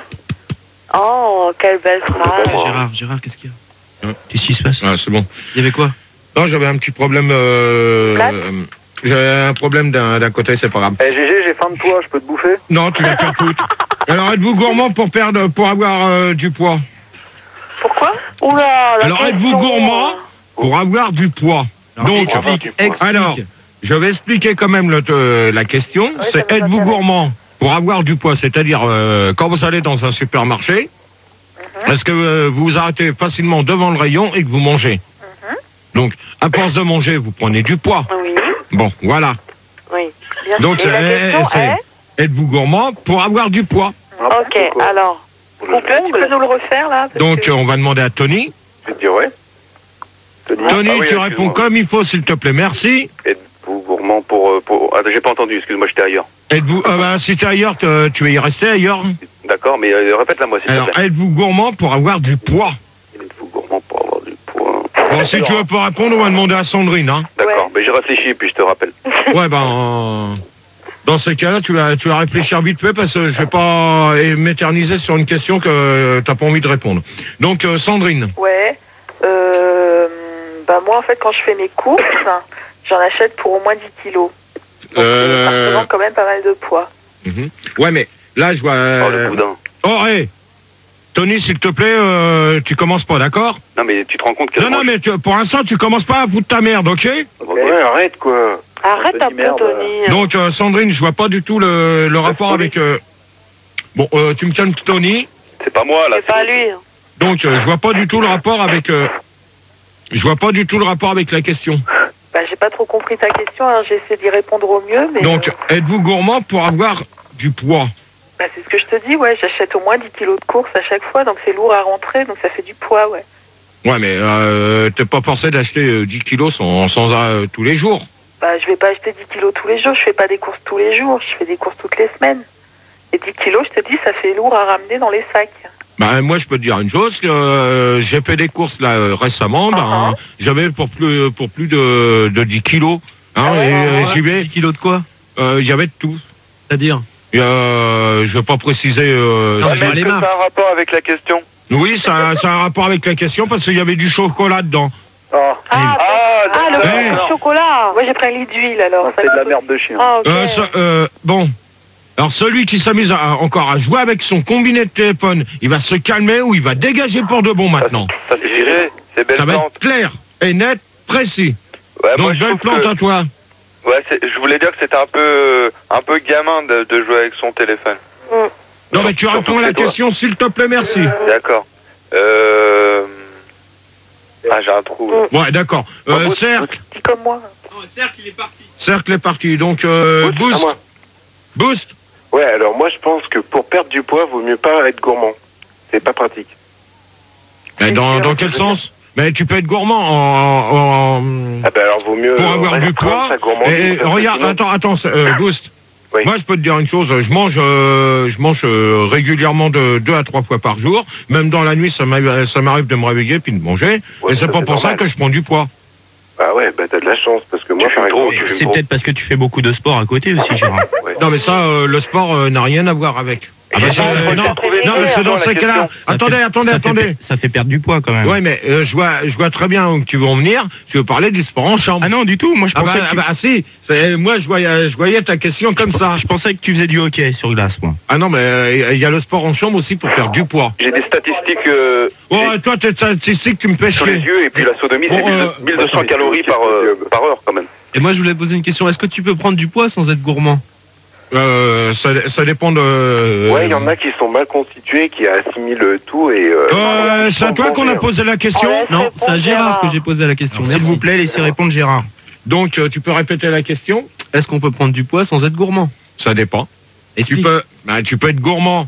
Speaker 4: Oh, quelle belle phrase.
Speaker 1: Eh, Gérard, Gérard, qu'est-ce qu'il y a Qu'est-ce qui se passe?
Speaker 3: Ah, c'est bon.
Speaker 1: Il y avait quoi?
Speaker 3: Non, j'avais un petit problème. Euh,
Speaker 4: Plate
Speaker 3: euh, j'avais un problème d'un, d'un côté, c'est pas grave.
Speaker 10: Eh, G G, j'ai faim de toi, je peux te bouffer?
Speaker 3: Non, tu vas faire tout. Alors, êtes-vous gourmand pour perdre, pour avoir euh, du poids?
Speaker 11: Pourquoi?
Speaker 4: Oula, la
Speaker 3: Alors, êtes-vous
Speaker 4: question.
Speaker 3: gourmand pour avoir du poids?
Speaker 1: Alors,
Speaker 3: Donc,
Speaker 1: explique, explique.
Speaker 3: alors, je vais expliquer quand même le, euh, la question.
Speaker 11: ça
Speaker 3: c'est
Speaker 11: nous
Speaker 3: êtes-vous
Speaker 11: intéresse.
Speaker 3: gourmand pour avoir du poids? C'est-à-dire, euh, quand vous allez dans un supermarché, est-ce que euh, vous vous arrêtez facilement devant le rayon et que vous mangez? Donc, à force de manger, vous prenez du poids.
Speaker 4: Oui,
Speaker 3: Bon, voilà.
Speaker 4: oui. Bien
Speaker 3: Donc,
Speaker 4: sûr. Et la
Speaker 3: euh,
Speaker 4: question
Speaker 3: c'est-
Speaker 4: est...
Speaker 3: êtes-vous gourmand pour avoir du poids?
Speaker 4: Ok, alors.
Speaker 11: Tu peux nous le refaire, là? parce
Speaker 3: Donc,
Speaker 11: que-
Speaker 3: euh, on va demander à Tony.
Speaker 9: Je vais te dire ouais.
Speaker 3: Tony,
Speaker 9: Ah oui,
Speaker 3: tu
Speaker 9: excuse-moi.
Speaker 3: réponds comme il faut, s'il te plaît. Merci.
Speaker 9: Êtes-vous gourmand pour... euh, pour... Ah, j'ai pas entendu, excuse-moi, j'étais ailleurs.
Speaker 3: Êtes-vous, euh, bah, si tu es ailleurs, te- tu vas y rester ailleurs.
Speaker 9: D'accord, mais euh, répète-la moi, s'il te
Speaker 3: Alors,
Speaker 9: plaît.
Speaker 3: êtes-vous gourmand pour avoir du poids?
Speaker 9: Êtes-vous gourmand pour avoir du poids?
Speaker 3: Bon, si tu veux pas répondre, on va demander à Sandrine. Hein.
Speaker 9: D'accord, mais j'ai réfléchi, puis je te rappelle.
Speaker 3: Ouais, ben, euh, dans ces cas-là, tu vas, tu vas réfléchir vite fait parce que je vais pas euh, m'éterniser sur une question que t'as pas envie de répondre. Donc, euh, Sandrine.
Speaker 11: Ouais. Euh, bah moi, en fait, quand je fais mes courses, j'en achète pour au moins dix kilos. Donc,
Speaker 3: Euh,
Speaker 11: ça représente quand même pas mal de poids.
Speaker 3: mhm. Ouais, mais là, je vois.
Speaker 9: Oh, le
Speaker 3: euh,
Speaker 9: boudin.
Speaker 3: Oh, hé Tony, s'il te plaît, euh, tu commences pas, d'accord?
Speaker 9: Non, mais tu te rends compte que...
Speaker 3: Non, non, mais tu- pour l'instant, tu commences pas à foutre ta merde, ok?
Speaker 9: Ouais, arrête, quoi.
Speaker 4: Arrête un
Speaker 10: Tony,
Speaker 4: peu,
Speaker 10: merde.
Speaker 4: Tony.
Speaker 3: Donc, euh, Sandrine, je vois pas du tout le, le rapport avec... euh, Bon, euh, tu me calmes, Tony.
Speaker 9: C'est pas moi, là.
Speaker 4: C'est pas lui.
Speaker 3: Donc, euh, je vois pas du tout le rapport avec... euh, Je vois pas du tout le rapport avec la question.
Speaker 11: Bah, j'ai pas trop compris ta question, alors j'essaie d'y répondre au mieux, mais...
Speaker 3: Donc,
Speaker 11: euh,
Speaker 3: êtes-vous gourmand pour avoir du poids?
Speaker 11: bah, c'est ce que je te dis, ouais, j'achète au moins dix kilos de course à chaque fois, donc c'est lourd à rentrer, donc ça fait du poids, ouais.
Speaker 3: Ouais, mais euh, t'es pas forcé d'acheter euh, dix kilos sans, sans euh, tous les jours.
Speaker 11: Bah, je vais pas acheter dix kilos tous les jours, je fais pas des courses tous les jours, je fais des courses toutes les semaines. Et dix kilos, je te dis, ça fait lourd à ramener dans les sacs.
Speaker 3: Bah, moi, je peux te dire une chose, que euh, j'ai fait des courses là euh, récemment, ben,
Speaker 11: Uh-huh.
Speaker 3: j'avais pour plus, pour plus de, de dix kilos. Hein,
Speaker 11: Ah ouais,
Speaker 3: et
Speaker 11: ouais,
Speaker 3: euh,
Speaker 11: ouais.
Speaker 3: j'y vais.
Speaker 1: dix kilos de quoi?
Speaker 3: Euh, Il y avait de tout.
Speaker 1: C'est-à-dire?
Speaker 3: Et, euh, je vais pas préciser. Euh,
Speaker 1: Non,
Speaker 6: Ouais,
Speaker 3: si-
Speaker 1: je
Speaker 6: mais
Speaker 1: vois
Speaker 6: est-ce
Speaker 1: les
Speaker 6: que
Speaker 1: marques.
Speaker 6: ça a un rapport avec la question?
Speaker 3: Oui, ça, ça a un rapport avec la question parce qu'il y avait du chocolat dedans.
Speaker 10: Ah,
Speaker 11: Ah,
Speaker 6: Ah,
Speaker 11: ah, le
Speaker 3: Eh.
Speaker 11: beurre de chocolat. Moi, j'ai pris un litre d'huile, alors.
Speaker 10: c'est de la merde de chien.
Speaker 4: Ah, ok.
Speaker 3: Euh, ça- euh, bon. Alors celui qui s'amuse à- encore à jouer avec son combiné de téléphone, il va se calmer ou il va dégager pour de bon maintenant.
Speaker 6: Ça c'est G G, c'est belle
Speaker 3: Ça va
Speaker 6: plante.
Speaker 3: être clair et net, précis.
Speaker 6: Ouais, moi,
Speaker 3: Donc
Speaker 6: je
Speaker 3: belle
Speaker 6: trouve
Speaker 3: plante
Speaker 6: que-
Speaker 3: à toi.
Speaker 6: Ouais, c'est- je voulais dire que c'était un peu, un peu gamin de, de jouer avec son téléphone.
Speaker 3: Non, mais tu réponds à la question, s'il te plaît, merci.
Speaker 6: D'accord. Euh... Ah, j'ai un trou. là.
Speaker 3: Ouais, d'accord. Euh, cercle,
Speaker 11: Dis comme moi.
Speaker 1: Non, cercle, il est parti.
Speaker 3: cercle est parti. Donc, euh,
Speaker 9: Boost, à
Speaker 3: boost.
Speaker 9: moi.
Speaker 3: Boost.
Speaker 9: Ouais, alors moi je pense que pour perdre du poids, vaut mieux pas être gourmand. C'est pas pratique.
Speaker 3: Mais dans, dans quel sens? Mais tu peux être gourmand en, en-
Speaker 9: Ah ben alors vaut mieux...
Speaker 3: pour avoir du poids. Et regarde, attends, attends, euh, Boost.
Speaker 9: Oui.
Speaker 3: Moi, je peux te dire une chose. Je mange, euh, je mange euh, régulièrement de deux à trois fois par jour. Même dans la nuit, ça m'arrive, ça m'arrive de me réveiller puis de manger.
Speaker 9: Ouais,
Speaker 3: et c'est
Speaker 9: ça,
Speaker 3: pas
Speaker 9: c'est
Speaker 3: pour ça
Speaker 9: normal.
Speaker 3: que je prends du poids.
Speaker 9: Ah ouais, bah t'as de la chance, parce que moi, par exemple, je fume
Speaker 7: C'est
Speaker 9: trop.
Speaker 7: peut-être parce que tu fais beaucoup de sport à côté aussi, Gérard.
Speaker 3: Non, mais ça, euh, le sport euh, n'a rien à voir avec. Ah bah,
Speaker 6: j'ai
Speaker 3: ça,
Speaker 6: pas-
Speaker 3: euh,
Speaker 6: j'ai
Speaker 3: non,
Speaker 6: pas trouvé
Speaker 3: non, mais
Speaker 6: clair
Speaker 3: c'est dans
Speaker 6: dans la
Speaker 3: ces cas-là.
Speaker 6: question.
Speaker 7: Ça
Speaker 3: Attendez,
Speaker 7: fait-
Speaker 3: attendez,
Speaker 7: ça fait
Speaker 3: attendez.
Speaker 7: per- Ça fait perdre du poids quand même.
Speaker 3: Ouais, mais euh, je vois, je vois très bien où tu veux en venir. Tu veux parler du sport en chambre.
Speaker 7: Ah non, du tout. Moi, je
Speaker 3: Ah
Speaker 7: pensais
Speaker 3: bah,
Speaker 7: que tu...
Speaker 3: ah bah, si. C'est- Moi, je voyais, je voyais ta question comme ça.
Speaker 7: Je pensais que tu faisais du hockey sur glace, moi.
Speaker 3: Ah non, mais euh, il y a le sport en chambre aussi pour perdre du poids.
Speaker 5: J'ai des statistiques euh,
Speaker 3: Oh, toi, tes statistiques, tu me fais
Speaker 5: sur les
Speaker 3: chier.
Speaker 5: yeux et puis la sodomie,
Speaker 3: Bon,
Speaker 5: c'est
Speaker 3: euh,
Speaker 5: mille deux cents calories par, euh, par heure quand même.
Speaker 1: Et moi, je voulais poser une question. Est-ce que tu peux prendre du poids sans être gourmand?
Speaker 3: Euh, ça, ça dépend de.
Speaker 9: Ouais, il y en a qui sont mal constitués, qui assimilent tout et... Euh,
Speaker 3: Euh, c'est à toi qu'on a posé la question.
Speaker 4: Ouais,
Speaker 1: Non,
Speaker 4: réponds,
Speaker 1: c'est à Gérard
Speaker 4: Gérard.
Speaker 1: que j'ai posé la question.
Speaker 7: S'il
Speaker 1: Merci.
Speaker 7: vous plaît, laissez répondre Gérard.
Speaker 3: Donc, euh, tu peux répéter la question.
Speaker 1: Est-ce qu'on peut prendre du poids sans être gourmand?
Speaker 3: Ça dépend. Tu
Speaker 1: Explique.
Speaker 3: peux, bah, tu peux être gourmand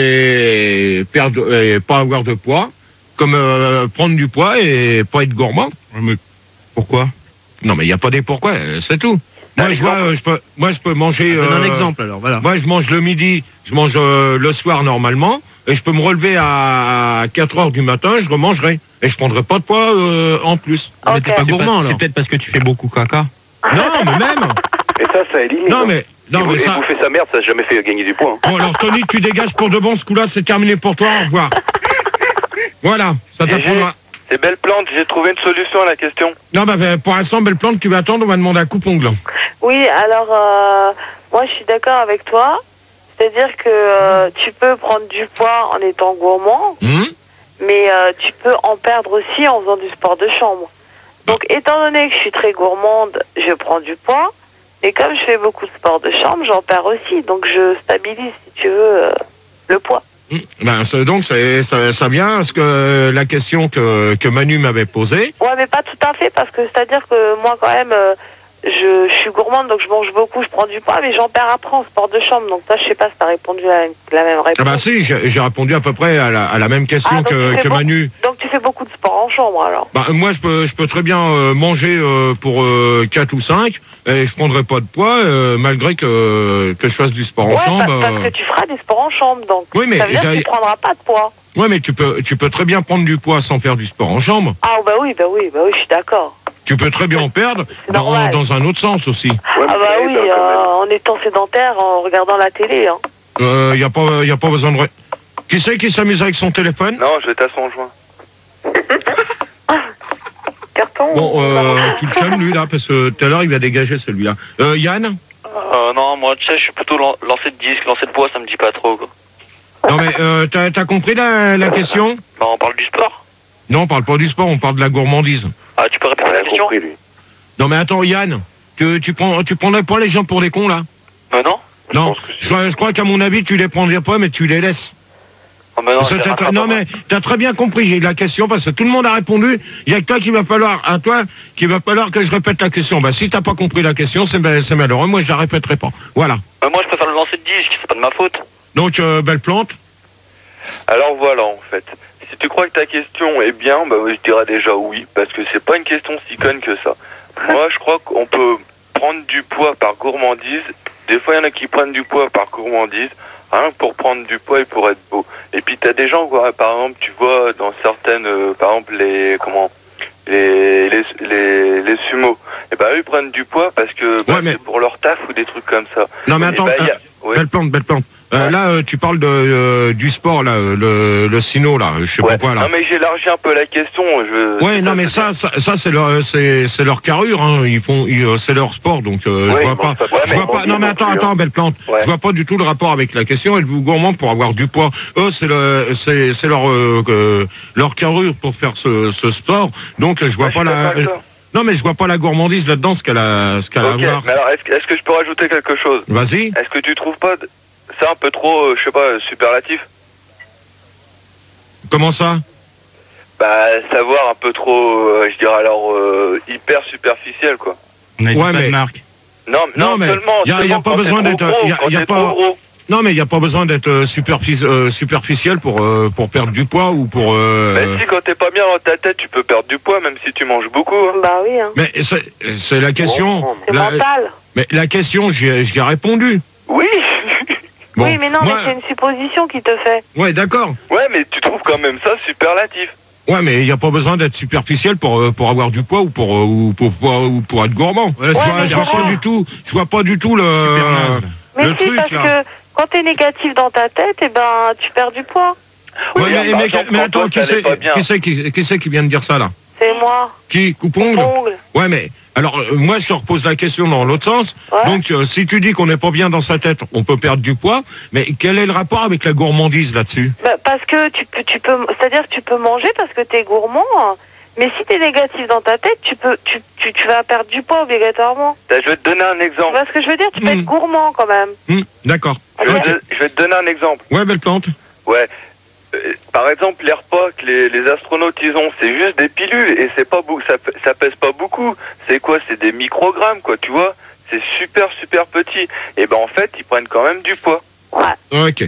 Speaker 3: et perdre et pas avoir de poids, comme euh, prendre du poids et pas être gourmand.
Speaker 7: Mais pourquoi?
Speaker 3: Non, mais il n'y a pas des pourquoi, euh, c'est tout. Moi,
Speaker 5: Un
Speaker 3: je vois,
Speaker 5: exemple.
Speaker 3: euh, je peux, moi, je peux manger.
Speaker 1: Donne un
Speaker 3: euh,
Speaker 1: exemple alors, voilà.
Speaker 3: Moi, je mange le midi, je mange euh, le soir normalement, et je peux me relever à quatre heures du matin, je remangerai. Et je prendrai pas de poids euh, en plus.
Speaker 1: Mais t'es pas
Speaker 7: C'est
Speaker 1: gourmand
Speaker 7: pas- C'est
Speaker 1: alors.
Speaker 7: peut-être parce que tu fais beaucoup caca.
Speaker 3: Non, mais même.
Speaker 9: Et ça, ça élimine.
Speaker 3: Non,
Speaker 9: hein.
Speaker 3: mais. Non,
Speaker 5: et,
Speaker 3: mais
Speaker 5: et
Speaker 3: ça.
Speaker 5: bouffer sa merde, ça n'a jamais fait gagner du poids. hein.
Speaker 3: Bon, alors, Tony, tu dégages pour de bon, ce coup-là, c'est terminé pour toi, au revoir. Voilà, ça
Speaker 6: Et
Speaker 3: t'apprendra.
Speaker 6: C'est belle plante, j'ai trouvé une solution à la question.
Speaker 3: Non, bah, bah, pour l'instant, belle plante, tu vas attendre, on va demander à coupe-ongle.
Speaker 4: Oui, alors euh, moi je suis d'accord avec toi. C'est-à-dire que euh, tu peux prendre du poids en étant gourmand,
Speaker 3: Hum
Speaker 4: mais euh, tu peux en perdre aussi en faisant du sport de chambre. Donc étant donné que je suis très gourmande, je prends du poids. Et comme je fais beaucoup de sport de chambre, j'en perds aussi. Donc je stabilise, si tu veux, euh, le poids.
Speaker 3: Hum. Ben, c'est- donc, c'est- ça, ça vient à ce que la question que, que Manu m'avait posée.
Speaker 4: Ouais, mais pas tout à fait, parce que c'est-à-dire que moi, quand même, euh, je, je suis gourmande, donc je mange beaucoup, je prends du poids, mais j'en perds après en sport de chambre. Donc toi, je sais pas si t'as répondu à la, la même réponse.
Speaker 3: Ah bah si, j'ai j'ai répondu à peu près à la, à la même question
Speaker 4: Ah, donc
Speaker 3: que,
Speaker 4: tu fais
Speaker 3: que
Speaker 4: bon-
Speaker 3: Manu.
Speaker 4: Donc tu fais beaucoup de sport en chambre, alors.
Speaker 3: Bah, moi, je peux, je peux très bien euh, manger euh, pour euh, quatre ou cinq et je prendrai pas de poids euh, malgré que, que je fasse du sport en
Speaker 4: Ouais,
Speaker 3: chambre.
Speaker 4: pa- parce
Speaker 3: euh.
Speaker 4: que tu feras du sport en chambre, donc
Speaker 3: Oui, mais
Speaker 4: ça veut dire que
Speaker 3: j'ai-
Speaker 4: tu prendras pas de poids.
Speaker 3: Ouais, mais tu peux, tu peux très bien prendre du poids sans faire du sport en chambre.
Speaker 4: Ah bah oui, bah oui, bah oui, je suis d'accord.
Speaker 3: Tu peux très bien en perdre
Speaker 4: C'est
Speaker 3: dans,
Speaker 4: normal.
Speaker 3: dans un autre sens aussi.
Speaker 9: Ouais,
Speaker 4: Ah
Speaker 9: mais
Speaker 4: bah
Speaker 9: ça
Speaker 4: oui,
Speaker 9: aide, hein, quand même.
Speaker 4: euh, en étant sédentaire, en regardant la télé. Hein.
Speaker 3: Il euh, n'y a, pas- y a pas besoin de... ré- Qui c'est qui s'amuse avec son téléphone?
Speaker 6: Non, je vais à son joint.
Speaker 11: Carton
Speaker 3: Bon,
Speaker 11: ou
Speaker 3: euh,
Speaker 11: marron?
Speaker 3: tu le calmes lui là, parce que tout à l'heure il va dégager celui-là. Euh, Yann?
Speaker 12: Euh, non, moi, tu sais, je suis plutôt lan- lancer de disque, lancer de poids, ça me dit pas trop, quoi.
Speaker 3: Non mais euh, t'as t'as compris la, la question?
Speaker 12: Bah, on parle du sport.
Speaker 3: Non, on parle pas du sport, on parle de la gourmandise.
Speaker 12: Ah, tu peux répéter
Speaker 9: Il
Speaker 12: la
Speaker 9: a
Speaker 12: question?
Speaker 9: compris, lui.
Speaker 3: Non mais attends Yann, tu, tu, prends, tu prendrais pas les gens pour des cons là?
Speaker 12: Euh, non?
Speaker 3: Non,
Speaker 9: pense que
Speaker 3: je, je crois qu'à mon avis tu les prendrais pas mais tu les laisses.
Speaker 12: Oh, mais non,
Speaker 3: Parce que
Speaker 12: je les
Speaker 3: t'as-
Speaker 12: rattrape
Speaker 3: non
Speaker 12: pas,
Speaker 3: mais t'as très bien compris j'ai la question parce que tout le monde a répondu. Il y a que toi qui va falloir, à toi qu'il va falloir que je répète la question. Bah si t'as pas compris la question c'est ma- c'est malheureux, moi je la répéterai pas. Voilà.
Speaker 12: moi. Euh, moi, je préfère le lancer de disque, c'est pas de ma faute.
Speaker 3: Donc euh, belle plante.
Speaker 6: Alors voilà, en fait. Si tu crois que ta question est bien, bah je dirais déjà oui, parce que c'est pas une question si conne que ça. Moi, je crois qu'on peut prendre du poids par gourmandise. Des fois, il y en a qui prennent du poids par gourmandise, hein, pour prendre du poids et pour être beau. Et puis, t'as des gens, quoi, par exemple, tu vois, dans certaines, euh, par exemple, les, comment, les, les, les, les sumos, et bah eux, ils prennent du poids parce que, bah,
Speaker 3: Ouais, mais-
Speaker 6: c'est pour leur taf ou des trucs comme ça.
Speaker 3: Non mais
Speaker 6: Et
Speaker 3: attends,
Speaker 6: bah, y a-
Speaker 3: euh,
Speaker 6: ouais.
Speaker 3: belle plante, belle plante. Euh,
Speaker 6: Ouais.
Speaker 3: Là euh, tu parles de, euh, du sport là, euh, le, le sino là, je sais
Speaker 6: Ouais.
Speaker 3: pas quoi là.
Speaker 6: Non mais j'élargis un peu la question. Je...
Speaker 3: Ouais, non, mais ça, ça, ça c'est leur, c'est, c'est leur carrure, hein. Ils font, ils, euh, c'est leur sport, donc euh,
Speaker 9: Ouais,
Speaker 3: je
Speaker 9: ils
Speaker 3: vois pas,
Speaker 9: mangent pas
Speaker 3: je vois
Speaker 9: forcément
Speaker 3: pas. Non, mais
Speaker 9: non
Speaker 3: attends,
Speaker 9: plus,
Speaker 3: attends,
Speaker 9: hein.
Speaker 3: belle plante.
Speaker 6: Ouais.
Speaker 3: Je vois pas du tout le rapport avec la question. Êtes-vous gourmand pour avoir du poids? Eux, c'est le, c'est, c'est leur, euh, euh, leur carrure pour faire ce, ce sport. Donc je vois
Speaker 6: Ouais,
Speaker 3: pas
Speaker 6: je suis
Speaker 3: la.
Speaker 6: d'accord avec toi.
Speaker 3: Non, mais je vois pas la gourmandise là-dedans, ce qu'elle a, ce qu'elle a
Speaker 6: Ok,
Speaker 3: à voir.
Speaker 6: mais alors est-ce que, est-ce que je peux rajouter quelque chose?
Speaker 3: Vas-y.
Speaker 6: Est-ce que tu trouves pas d- ça un peu trop, euh, je sais pas, euh, superlatif?
Speaker 3: Comment ça?
Speaker 6: Bah, savoir un peu trop, euh, je dirais alors, euh, hyper superficiel, quoi.
Speaker 7: On a dit
Speaker 3: Ouais,
Speaker 7: pas
Speaker 3: mais-
Speaker 7: de marque.
Speaker 6: Non, non,
Speaker 3: Non, mais
Speaker 6: seulement,
Speaker 3: y a- y a
Speaker 6: seulement
Speaker 3: pas
Speaker 6: quand
Speaker 3: besoin
Speaker 6: t'es
Speaker 3: d'être-
Speaker 6: trop gros,
Speaker 3: y a-
Speaker 6: quand
Speaker 3: y a
Speaker 6: t'es
Speaker 3: pas-
Speaker 6: trop gros.
Speaker 3: Non, mais il n'y a pas besoin d'être euh, superfi- euh, superficiel pour, euh, pour perdre du poids ou pour... euh,
Speaker 6: Bah si, quand t'es pas bien dans ta tête, tu peux perdre du poids, même si tu manges beaucoup. hein.
Speaker 4: Bah oui, hein.
Speaker 3: Mais c'est c'est la question...
Speaker 4: C'est
Speaker 3: la-
Speaker 4: mental.
Speaker 3: Mais la question, j'y ai j'y ai répondu.
Speaker 6: Oui.
Speaker 3: Bon,
Speaker 4: oui, mais non,
Speaker 3: moi-
Speaker 4: mais c'est une supposition qui te fait.
Speaker 3: Ouais, d'accord.
Speaker 6: Ouais, mais tu trouves quand même ça superlatif.
Speaker 3: Ouais, mais il n'y a pas besoin d'être superficiel pour, euh, pour avoir du poids ou pour, euh, ou pour, pour, ou pour être gourmand.
Speaker 1: Ouais,
Speaker 3: je,
Speaker 1: c'est
Speaker 3: vois,
Speaker 1: vrai,
Speaker 3: je vois
Speaker 1: c'est
Speaker 3: pas
Speaker 1: vrai.
Speaker 3: du tout, je vois pas du tout le,
Speaker 7: Super naze.
Speaker 4: Mais
Speaker 3: le
Speaker 4: si,
Speaker 3: truc
Speaker 4: parce
Speaker 3: là.
Speaker 4: que quand t'es négatif dans ta tête, eh ben, tu perds du poids.
Speaker 3: Ouais,
Speaker 6: Oui,
Speaker 3: mais,
Speaker 6: par
Speaker 3: mais-
Speaker 6: exemple,
Speaker 3: mais
Speaker 6: quand
Speaker 3: attends,
Speaker 6: toi,
Speaker 3: qui
Speaker 6: t'allais
Speaker 3: c'est
Speaker 6: pas bien.
Speaker 3: qui, c'est qui, qui, c'est qui vient de dire ça là?
Speaker 4: C'est moi.
Speaker 3: Qui coupe-ongle?
Speaker 4: Ongle.
Speaker 3: Ouais, mais alors euh, moi je te repose la question dans l'autre sens.
Speaker 4: Ouais.
Speaker 3: Donc euh, si tu dis qu'on n'est pas bien dans sa tête, on peut perdre du poids. Mais quel est le rapport avec la gourmandise là-dessus?
Speaker 4: Bah, parce que tu peux, tu peux, c'est-à-dire que tu peux manger parce que t'es gourmand. hein. Mais si t'es négatif dans ta tête, tu peux, tu, tu, tu vas perdre du poids obligatoirement.
Speaker 6: Bah, je vais te donner un
Speaker 4: Tu
Speaker 6: exemple.
Speaker 4: vois ce que je veux dire? Tu peux
Speaker 3: Hmm.
Speaker 4: être gourmand quand même.
Speaker 3: Hmm, D'accord.
Speaker 6: Je vais,
Speaker 3: Ok.
Speaker 6: te, je vais te donner un exemple.
Speaker 3: Ouais, belle plante.
Speaker 6: Ouais. Euh, par exemple, les repas que les, les astronautes ils ont, c'est juste des pilules et c'est pas beau, ça, p- ça pèse pas beaucoup. C'est quoi? C'est des microgrammes, quoi, tu vois? C'est super super petit. Et ben en fait, ils prennent quand même du poids.
Speaker 3: Ok.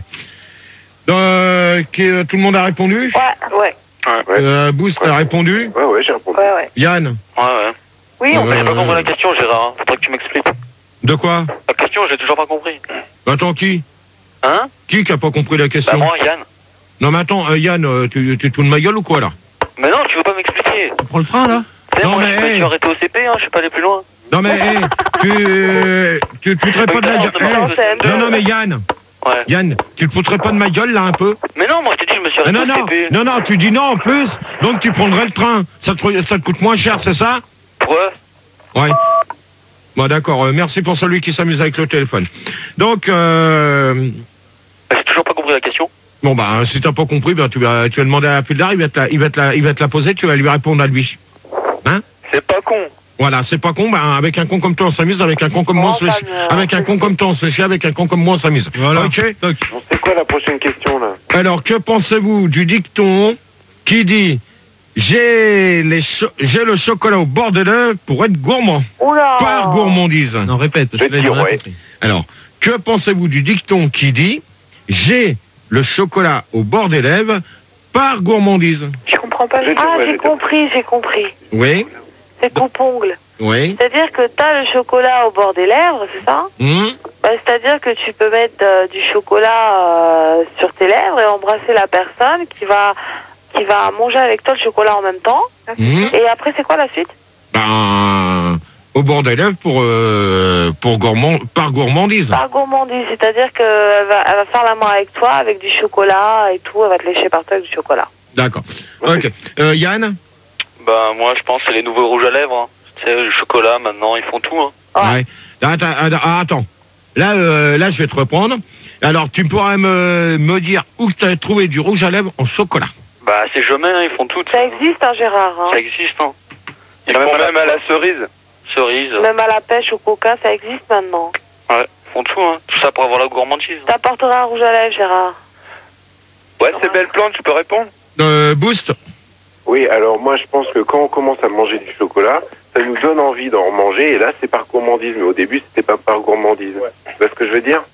Speaker 3: Euh, qui- euh, tout le monde a répondu?
Speaker 4: Ouais, ouais.
Speaker 3: Euh, Boost a répondu?
Speaker 5: Ouais, ouais, j'ai répondu.
Speaker 4: Ouais, ouais.
Speaker 3: Yann?
Speaker 12: Ouais, ouais.
Speaker 4: Oui, on
Speaker 3: Euh,
Speaker 12: J'ai pas compris la question, Gérard. hein. Faudrait que tu m'expliques.
Speaker 3: De quoi?
Speaker 12: La question, j'ai toujours pas compris.
Speaker 3: Attends, qui?
Speaker 12: Hein?
Speaker 3: Qui qui a pas compris la
Speaker 12: Bah
Speaker 3: question?
Speaker 12: moi, Yann.
Speaker 3: Non, mais attends, euh, Yann, euh, tu, tu te fous de ma gueule ou quoi là?
Speaker 12: Mais non, tu veux pas m'expliquer.
Speaker 1: Tu prends le train là?
Speaker 12: Tu sais,
Speaker 3: Non,
Speaker 12: moi,
Speaker 3: mais,
Speaker 12: je me
Speaker 3: hey.
Speaker 12: suis arrêté au C P, hein, je suis pas allé plus loin.
Speaker 3: Non, mais hey, tu, euh, tu te foutrais pas de la gueule.
Speaker 12: Hey.
Speaker 3: Non, non, mais Yann,
Speaker 12: Ouais.
Speaker 3: Yann, tu te foutrais pas de ma gueule là un peu?
Speaker 12: Mais non, moi je t'ai dit, je me suis
Speaker 3: Ah,
Speaker 12: arrêté
Speaker 3: non,
Speaker 12: au
Speaker 3: non,
Speaker 12: C P.
Speaker 3: non, non, tu dis non en plus, donc tu prendrais le train. Ça te, ça te coûte moins cher, c'est ça?
Speaker 12: Ouais.
Speaker 3: Ouais. Bon, d'accord, euh, merci pour celui qui s'amuse avec le téléphone. Donc, euh,
Speaker 12: Bah, j'ai toujours pas compris la question.
Speaker 3: bon, bah, si t'as pas compris, bah, tu vas, tu vas demander à Puldar, il va te la, il va te la, il va te la poser, tu vas lui répondre à lui. Hein?
Speaker 6: C'est pas con.
Speaker 3: Voilà, c'est pas con, bah, avec un con comme toi on s'amuse, avec un con comme moi on se fait chier. Avec un con comme toi on se fait chier, avec un con comme moi on s'amuse.
Speaker 1: Voilà.
Speaker 3: Ok?
Speaker 5: Bon, c'est quoi la prochaine question, là?
Speaker 3: Alors, que pensez-vous du dicton qui dit j'ai les cho- j'ai le chocolat au bord des lèvres pour être gourmand?
Speaker 4: Oula.
Speaker 3: Par gourmandise.
Speaker 1: Non, répète, parce
Speaker 5: Je
Speaker 1: que là,
Speaker 5: vais
Speaker 1: j'ai
Speaker 5: dire
Speaker 1: rien
Speaker 5: ouais.
Speaker 1: compris.
Speaker 3: Alors, que pensez-vous du dicton qui dit j'ai le chocolat au bord des lèvres par gourmandise?
Speaker 11: Je comprends pas.
Speaker 5: Je-
Speaker 4: Ah,
Speaker 5: ouais,
Speaker 4: j'ai
Speaker 5: j'ai
Speaker 4: compris, j'ai compris.
Speaker 3: Oui,
Speaker 4: C'est coupe-ongle.
Speaker 3: oui.
Speaker 4: C'est-à-dire que t'as le chocolat au bord des lèvres, c'est ça?
Speaker 3: Hum,
Speaker 4: Bah, c'est-à-dire que tu peux mettre euh, du chocolat euh, sur tes lèvres et embrasser la personne qui va qui va manger avec toi le chocolat en même temps.
Speaker 3: hum.
Speaker 4: Et après, c'est quoi la suite?
Speaker 3: Ben, au bord des lèvres pour, euh, pour gourmand, par gourmandise.
Speaker 4: Par gourmandise, c'est-à-dire qu'elle va, elle va faire la main avec toi avec du chocolat et tout, elle va te lécher par toi avec du chocolat.
Speaker 3: D'accord. Ok. Euh, Yann?
Speaker 12: Bah moi je pense que c'est les nouveaux rouges à lèvres. Hein. Tu sais, le chocolat maintenant, ils font tout. Hein.
Speaker 3: Ouais. Attends, attends, ah, attends. Là, euh, là, je vais te reprendre. Alors, tu pourras me, me dire où tu as trouvé du rouge à lèvres en chocolat.
Speaker 12: Bah c'est jamais, hein, ils font tout.
Speaker 4: Ça existe, hein, Gérard. Hein.
Speaker 12: Ça existe. Hein.
Speaker 6: Ils font même à la cerise.
Speaker 12: Cerise.
Speaker 4: Même à la pêche, au coca, ça existe maintenant.
Speaker 12: Ouais, ils font tout. Hein. Tout ça pour avoir la gourmandise.
Speaker 4: T'apporteras un rouge à lèvres, Gérard.
Speaker 6: Ouais, c'est belle plante, tu peux répondre?
Speaker 3: Euh, Boost?
Speaker 5: Oui, alors moi je pense que quand on commence à manger du chocolat, ça nous donne envie d'en manger, et là c'est par gourmandise, mais au début c'était pas par gourmandise. Tu vois ce que je veux dire?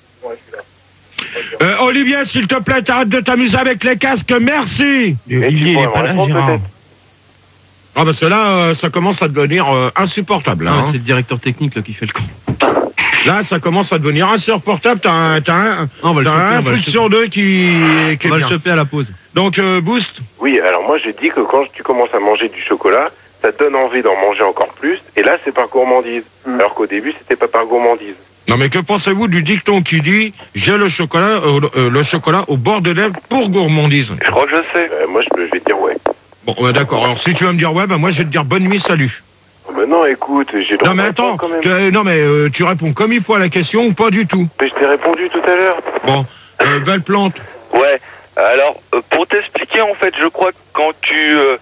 Speaker 3: Euh, Olivier, s'il te plaît, t'arrêtes de t'amuser avec les casques, merci.
Speaker 5: Mais tu pourrais me répondre peut-être.
Speaker 3: Ah, parce que là, euh, ça commence à devenir euh, insupportable. Là,
Speaker 1: Ah,
Speaker 3: hein.
Speaker 1: c'est le directeur technique là, qui fait le con.
Speaker 3: Là, ça commence à devenir insupportable. T'as un, t'as un,
Speaker 1: Ah, on va le
Speaker 3: t'as
Speaker 1: choper,
Speaker 3: un
Speaker 1: on va le
Speaker 3: truc
Speaker 1: choper.
Speaker 3: sur deux qui, qui est
Speaker 1: On va le
Speaker 3: bien.
Speaker 1: choper à la pause.
Speaker 3: Donc, euh, Boost?
Speaker 5: Oui, alors moi je dis que quand tu commences à manger du chocolat, ça te donne envie d'en manger encore plus, et là c'est par gourmandise. Alors qu'au début c'était pas par gourmandise.
Speaker 3: Non, mais que pensez-vous du dicton qui dit j'ai le chocolat, euh, euh, le chocolat au bord des lèvres pour gourmandise?
Speaker 6: Je crois que je sais.
Speaker 5: Euh, moi je, je vais dire ouais.
Speaker 3: Bon, ouais, d'accord. Alors, si tu vas me dire ouais, bah moi je vais te dire bonne nuit, salut.
Speaker 5: Oh, ben non, écoute, j'ai le droit
Speaker 3: Non, mais
Speaker 5: de
Speaker 3: attends,
Speaker 5: répondre quand même.
Speaker 3: tu- euh, non, mais euh, tu réponds comme il faut à la question ou pas du tout?
Speaker 5: Mais je t'ai répondu tout à l'heure.
Speaker 3: Bon, euh, belle plante.
Speaker 6: Ouais. Alors, euh, pour t'expliquer, en fait, je crois que quand tu, euh, tu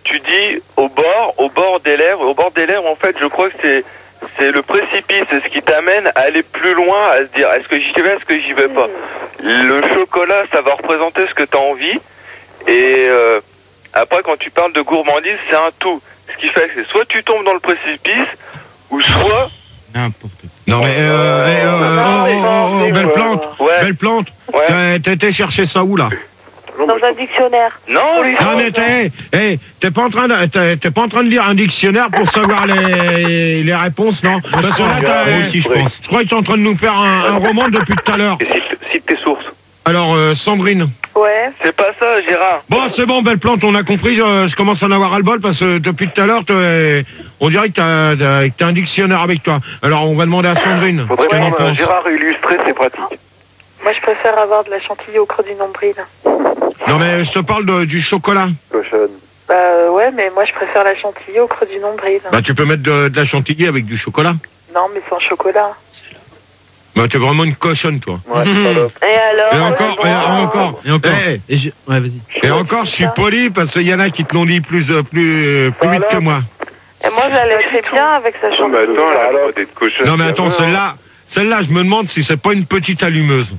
Speaker 6: tu dis au bord, au bord des lèvres. Au bord des lèvres, en fait, je crois que c'est c'est le précipice, c'est ce qui t'amène à aller plus loin, à se dire est-ce que j'y vais, est-ce que j'y vais pas. Le chocolat, ça va représenter ce que tu as envie. Et euh, après, quand tu parles de gourmandise, c'est un tout. Ce qui fait que c'est soit tu tombes dans le précipice, ou soit...
Speaker 3: N'importe quoi. Non mais, euh, eh, euh, oh, oh, oh, belle plante, belle plante. T'as t'as été chercher ça où, là?
Speaker 4: Dans un dictionnaire.
Speaker 6: Non,
Speaker 3: non mais t'es hey, t'es pas en train de t'es t'es pas en train de lire un dictionnaire pour savoir les les réponses, non? Parce que là, t'as-
Speaker 7: Moi aussi, je pense.
Speaker 3: je crois que t'es en train de nous faire un, un roman depuis tout à l'heure.
Speaker 9: Cite tes sources.
Speaker 3: Alors, euh, Sandrine.
Speaker 11: Ouais.
Speaker 6: C'est pas ça, Gérard.
Speaker 3: Bon, c'est bon, belle plante, on a compris. Je, je commence à en avoir ras-le-bol parce que depuis tout à l'heure, t'es- on dirait que t'as t'as- que t'as un dictionnaire avec toi. Alors, on va demander à Sandrine.
Speaker 10: Faudrait
Speaker 3: ce qu'elle en
Speaker 10: prendre un
Speaker 3: pense.
Speaker 10: Gérard illustré, c'est pratique.
Speaker 11: Moi, je préfère avoir de la chantilly au creux du nombril.
Speaker 3: Non mais je te parle de- du chocolat.
Speaker 10: Cochonne.
Speaker 11: Bah euh, ouais, mais moi, je préfère la chantilly au creux du nombril.
Speaker 3: Bah tu peux mettre de, de la chantilly avec du chocolat.
Speaker 11: Non, mais sans chocolat.
Speaker 3: Bah t'es vraiment une cochonne, toi.
Speaker 10: Ouais, salope.
Speaker 4: Et alors
Speaker 3: Et encore, et encore,
Speaker 1: Et encore.
Speaker 3: Eh,
Speaker 1: Et j'ai- ouais, vas-y.
Speaker 3: et encore, je suis poli parce qu'il y en a qui te l'ont dit plus, euh, plus, euh, plus vite que moi.
Speaker 4: Et moi, j'allais très bien avec sa
Speaker 9: Non,
Speaker 4: chanson.
Speaker 9: mais attends, elle a d'être cochonne.
Speaker 3: Non mais attends, celle-là, celle-là, je me demande si c'est pas une petite allumeuse.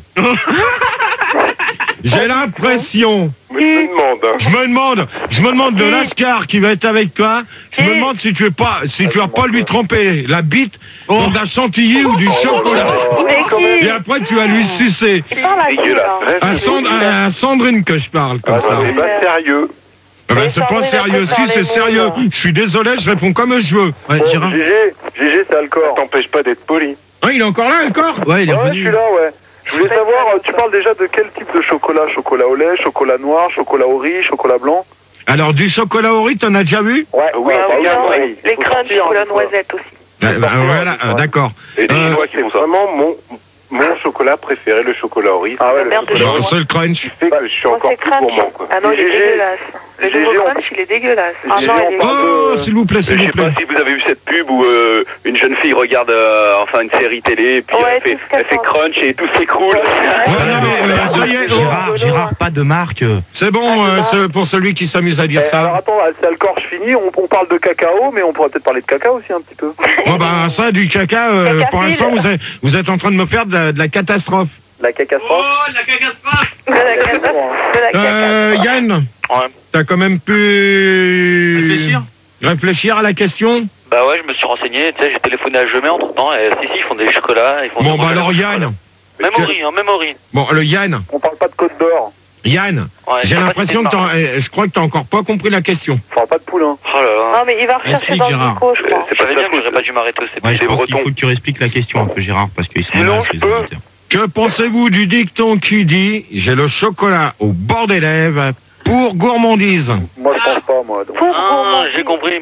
Speaker 3: J'ai l'impression.
Speaker 9: Mais je me demande, hein.
Speaker 3: Je me demande, je me demande de Lascar qui va être avec toi. Je me demande si tu es pas, si tu vas pas lui tremper la bite dans de la chantilly ou du chocolat.
Speaker 4: Mais qui
Speaker 3: Et après tu vas lui sucer.
Speaker 4: Il parle à qui,
Speaker 9: Dégueulasse.
Speaker 4: là
Speaker 3: À, Sand- à Sandrine que je parle comme
Speaker 9: Ah,
Speaker 3: ça.
Speaker 9: c'est pas sérieux.
Speaker 3: Ah ben,
Speaker 4: Mais
Speaker 3: c'est pas
Speaker 4: Sandrine,
Speaker 3: sérieux.
Speaker 4: elle
Speaker 3: Si,
Speaker 4: peut
Speaker 3: c'est
Speaker 4: parler
Speaker 3: sérieux.
Speaker 4: mots, là.
Speaker 3: Je suis désolé, je réponds comme je veux.
Speaker 1: Ouais,
Speaker 10: Bon,
Speaker 1: Gérard.
Speaker 10: G G, G G, c'est Alcor.
Speaker 9: Ça t'empêche pas d'être poli.
Speaker 3: Ah, il est encore là, encore
Speaker 1: Ouais, il est
Speaker 10: Ouais, je
Speaker 1: revenu.
Speaker 10: suis là, ouais. Je voulais savoir, euh, tu parles déjà de quel type de chocolat? Chocolat au lait, chocolat noir, chocolat au riz, chocolat blanc?
Speaker 3: Alors, du chocolat au riz, t'en as déjà vu?
Speaker 10: Ouais,
Speaker 9: oui,
Speaker 10: bah,
Speaker 9: bah,
Speaker 10: oui,
Speaker 9: oui,
Speaker 10: oui.
Speaker 11: Les
Speaker 10: Faut
Speaker 11: crunchs,
Speaker 10: sortir,
Speaker 11: chocolat
Speaker 10: hein,
Speaker 11: noisette aussi.
Speaker 3: Euh, bah, Voilà, euh, d'accord.
Speaker 9: Et les
Speaker 3: Euh,
Speaker 9: Chinois qui font ça. Vraiment mon, mon chocolat préféré, le chocolat au riz.
Speaker 10: Ah ouais, le
Speaker 11: Merde de
Speaker 10: chocolat.
Speaker 3: Bon,
Speaker 11: chinois.
Speaker 3: c'est le crunch.
Speaker 9: Qui fait que je suis
Speaker 11: Moi,
Speaker 9: encore
Speaker 11: c'est
Speaker 9: plus
Speaker 11: crunch.
Speaker 9: gourmand, quoi.
Speaker 11: Ah non, il est
Speaker 10: G G.
Speaker 11: dégueulasse. Le
Speaker 10: G G,
Speaker 11: nouveau
Speaker 10: on-
Speaker 11: crunch, il est dégueulasse.
Speaker 10: G G,
Speaker 11: Ah non,
Speaker 10: on
Speaker 11: il est
Speaker 10: parle
Speaker 3: Oh,
Speaker 10: de-
Speaker 3: s'il vous plaît, s'il
Speaker 13: Je
Speaker 3: vous
Speaker 13: sais pas
Speaker 3: plaît.
Speaker 13: si vous avez vu cette pub où euh, une jeune fille regarde euh, enfin une série télé et puis
Speaker 11: Ouais,
Speaker 13: elle, fait,
Speaker 11: tout ce qu'elle
Speaker 13: elle fait
Speaker 11: pense.
Speaker 13: crunch et tout s'écroule.
Speaker 3: Ouais, non, mais euh, ça y est, oh,
Speaker 7: Gérard, Gérard, pas de marque.
Speaker 3: c'est bon euh, c'est pour celui qui s'amuse à dire
Speaker 10: Eh, alors
Speaker 3: ça.
Speaker 10: attends, c'est Alcor, je finis. On, on parle de cacao, mais on pourrait peut-être parler de caca aussi un petit peu.
Speaker 3: Bon, bah, ça, du caca, euh,
Speaker 4: Caca
Speaker 3: pour
Speaker 4: file.
Speaker 3: l'instant, vous êtes, vous êtes en train de me faire de la, de la catastrophe.
Speaker 10: La cacastrophe.
Speaker 1: la catastrophe.
Speaker 4: De la caca. De la caca.
Speaker 3: Euh, Yann,
Speaker 6: Ouais.
Speaker 3: t'as quand même pu
Speaker 1: Réfléchir
Speaker 3: réfléchir à la question.
Speaker 12: Bah ouais, je me suis renseigné, tu sais, j'ai téléphoné à Gemay entre temps, et si, si, ils font des chocolats, ils font
Speaker 3: Bon,
Speaker 12: des
Speaker 3: bah
Speaker 12: chocolats,
Speaker 3: alors
Speaker 12: des
Speaker 3: Yann.
Speaker 12: chocolats. Même au riz, hein, même au riz.
Speaker 3: Bon, le Yann,
Speaker 10: On parle pas de côte d'or.
Speaker 3: Yann,
Speaker 12: Ouais,
Speaker 3: j'ai
Speaker 12: pas
Speaker 3: l'impression
Speaker 12: cité
Speaker 3: que
Speaker 12: de
Speaker 3: t'en- eh, je crois que t'as encore pas compris la question.
Speaker 10: On parle pas de poulain.
Speaker 12: marque. Oh là là.
Speaker 4: Non, mais il va rechercher
Speaker 1: Explique,
Speaker 4: dans le
Speaker 1: Gérard.
Speaker 4: micro, je crois.
Speaker 12: C'est pas bien que j'aurais pas dû m'arrêter, c'est
Speaker 7: Ouais,
Speaker 12: plus
Speaker 7: je
Speaker 12: des
Speaker 7: pense qu'il
Speaker 12: bretons.
Speaker 7: faut que tu réexpliques la question un peu, Gérard, parce qu'ils sont
Speaker 6: Sinon,
Speaker 7: là,
Speaker 6: je
Speaker 7: ces
Speaker 6: peux.
Speaker 7: auditeurs.
Speaker 3: Que pensez-vous du dicton qui dit « J'ai le chocolat au bord des lèvres pour gourmandise
Speaker 10: Moi, je pense pas, moi. Donc.
Speaker 4: Pour
Speaker 12: Ah,
Speaker 4: gourmandise.
Speaker 12: j'ai compris.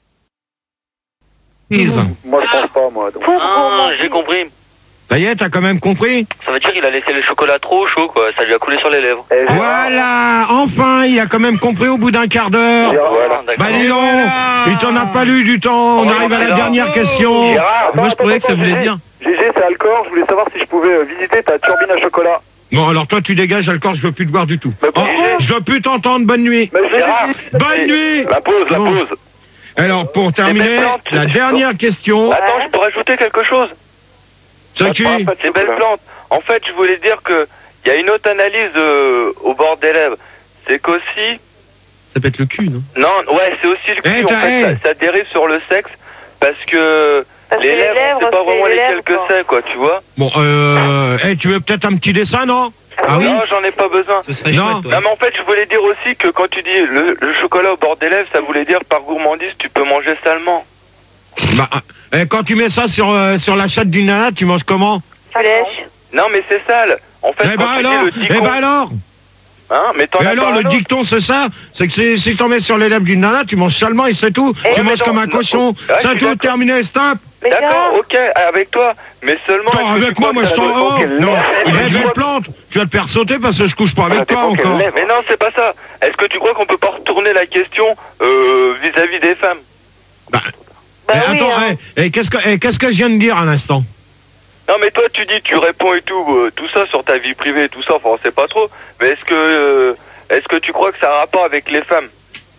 Speaker 10: Moi, je pense pas, moi. Donc.
Speaker 4: Pour
Speaker 12: Ah,
Speaker 4: gourmandise.
Speaker 12: j'ai compris. »
Speaker 3: Ça y est, t'as quand même compris?
Speaker 12: Ça veut dire qu'il a laissé le chocolat trop chaud, quoi. Ça lui a coulé sur les lèvres.
Speaker 10: Eh, Gérard,
Speaker 3: Voilà, enfin, il a quand même compris au bout d'un quart d'heure.
Speaker 10: Gérard,
Speaker 12: Voilà, d'accord.
Speaker 3: Bah dis donc, il t'en a fallu du temps, on
Speaker 10: Oh,
Speaker 3: arrive à la
Speaker 10: Gérard.
Speaker 3: dernière question.
Speaker 10: Gérard,
Speaker 1: Moi, je
Speaker 10: attends,
Speaker 1: croyais que ça
Speaker 10: attends,
Speaker 1: voulait
Speaker 10: G G.
Speaker 1: dire.
Speaker 10: G G, c'est Alcor. Je voulais savoir si je pouvais euh, visiter ta turbine à chocolat.
Speaker 3: Bon, alors toi, tu dégages, Alcor, je veux plus te voir du tout.
Speaker 10: Mais
Speaker 3: Oh,
Speaker 10: pourquoi
Speaker 3: je veux plus t'entendre, bonne nuit.
Speaker 10: Mais je
Speaker 13: Gérard,
Speaker 10: l'ai dit.
Speaker 3: Bonne nuit.
Speaker 13: La pause, la
Speaker 3: Bon.
Speaker 13: pause.
Speaker 3: Alors, pour terminer,
Speaker 6: belles plantes,
Speaker 3: la
Speaker 6: tu-
Speaker 3: dernière question.
Speaker 6: Attends, je peux rajouter quelque chose.
Speaker 3: C'est qui?
Speaker 6: C'est belle plante. En fait, je voulais dire que il y a une autre analyse euh, au bord des lèvres. C'est qu'aussi,
Speaker 1: Ça peut être le cul, non?
Speaker 6: non, ouais, c'est aussi le cul.
Speaker 3: Eh,
Speaker 6: en
Speaker 3: t'as-
Speaker 6: fait,
Speaker 3: eh.
Speaker 6: ça, ça dérive sur le sexe parce que
Speaker 4: Parce
Speaker 6: les
Speaker 4: que
Speaker 6: lèvres, on sait pas vraiment
Speaker 4: les
Speaker 6: lesquelles
Speaker 4: lèvres,
Speaker 6: que
Speaker 4: quoi.
Speaker 6: c'est, quoi, tu vois.
Speaker 3: Bon, euh, eh, tu veux peut-être un petit dessin, non? Ah oui?
Speaker 6: Non, j'en ai pas besoin.
Speaker 1: Ce serait
Speaker 3: Non.
Speaker 1: chouette, ouais.
Speaker 6: Non, mais en fait, je voulais dire aussi que quand tu dis le, le chocolat au bord des lèvres, ça voulait dire par gourmandise, tu peux manger salement.
Speaker 3: Bah, eh, quand tu mets ça sur, euh, sur la chatte d'une nana, tu manges comment?
Speaker 4: Tu lèches.
Speaker 6: Non, mais c'est sale. En fait,
Speaker 3: Eh
Speaker 6: quand
Speaker 3: ben
Speaker 6: tu
Speaker 3: alors,
Speaker 6: dis le
Speaker 3: eh
Speaker 6: dicton,
Speaker 3: ben alors,
Speaker 6: hein, mais t'en
Speaker 3: et
Speaker 6: as
Speaker 3: alors
Speaker 6: pas
Speaker 3: le
Speaker 6: un autre.
Speaker 3: dicton c'est ça, c'est que c'est- si t'en mets sur les lèvres d'une nana, tu manges salement et c'est tout.
Speaker 6: Eh,
Speaker 3: tu
Speaker 6: mais
Speaker 3: manges
Speaker 6: non,
Speaker 3: comme un
Speaker 6: non,
Speaker 3: cochon.
Speaker 6: ouais, je
Speaker 3: c'est
Speaker 6: suis
Speaker 3: tout,
Speaker 6: d'accord.
Speaker 3: terminé, stop.
Speaker 4: Mais
Speaker 6: D'accord,
Speaker 4: Gérard,
Speaker 6: ok, avec toi, mais seulement.
Speaker 3: Attends,
Speaker 6: est-ce que
Speaker 3: avec
Speaker 6: tu
Speaker 3: moi,
Speaker 6: crois
Speaker 3: moi
Speaker 6: que
Speaker 3: je
Speaker 6: ça
Speaker 3: t'en...
Speaker 6: doit-
Speaker 3: Oh,
Speaker 6: Ok,
Speaker 3: non,
Speaker 6: lèvres,
Speaker 3: il
Speaker 6: mais
Speaker 3: est
Speaker 6: tu
Speaker 3: belle
Speaker 6: crois-
Speaker 3: plante. Tu vas te faire sauter parce que je couche pas avec
Speaker 6: Ah,
Speaker 3: toi
Speaker 6: t'es pas
Speaker 3: encore.
Speaker 6: quelle lèvre. Mais non, c'est pas ça. Est-ce que tu crois qu'on peut pas retourner la question euh, vis-à-vis des femmes?
Speaker 3: Bah,
Speaker 4: bah
Speaker 3: eh,
Speaker 4: oui,
Speaker 3: attends,
Speaker 4: hein.
Speaker 3: eh, eh, qu'est-ce que eh, qu'est-ce que je viens de dire à l'instant?
Speaker 6: Non, mais toi, tu dis, tu réponds et tout, euh, tout ça sur ta vie privée, tout ça, enfin, on sait pas trop. Mais est-ce que, euh, est-ce que tu crois que ça a un rapport avec les femmes?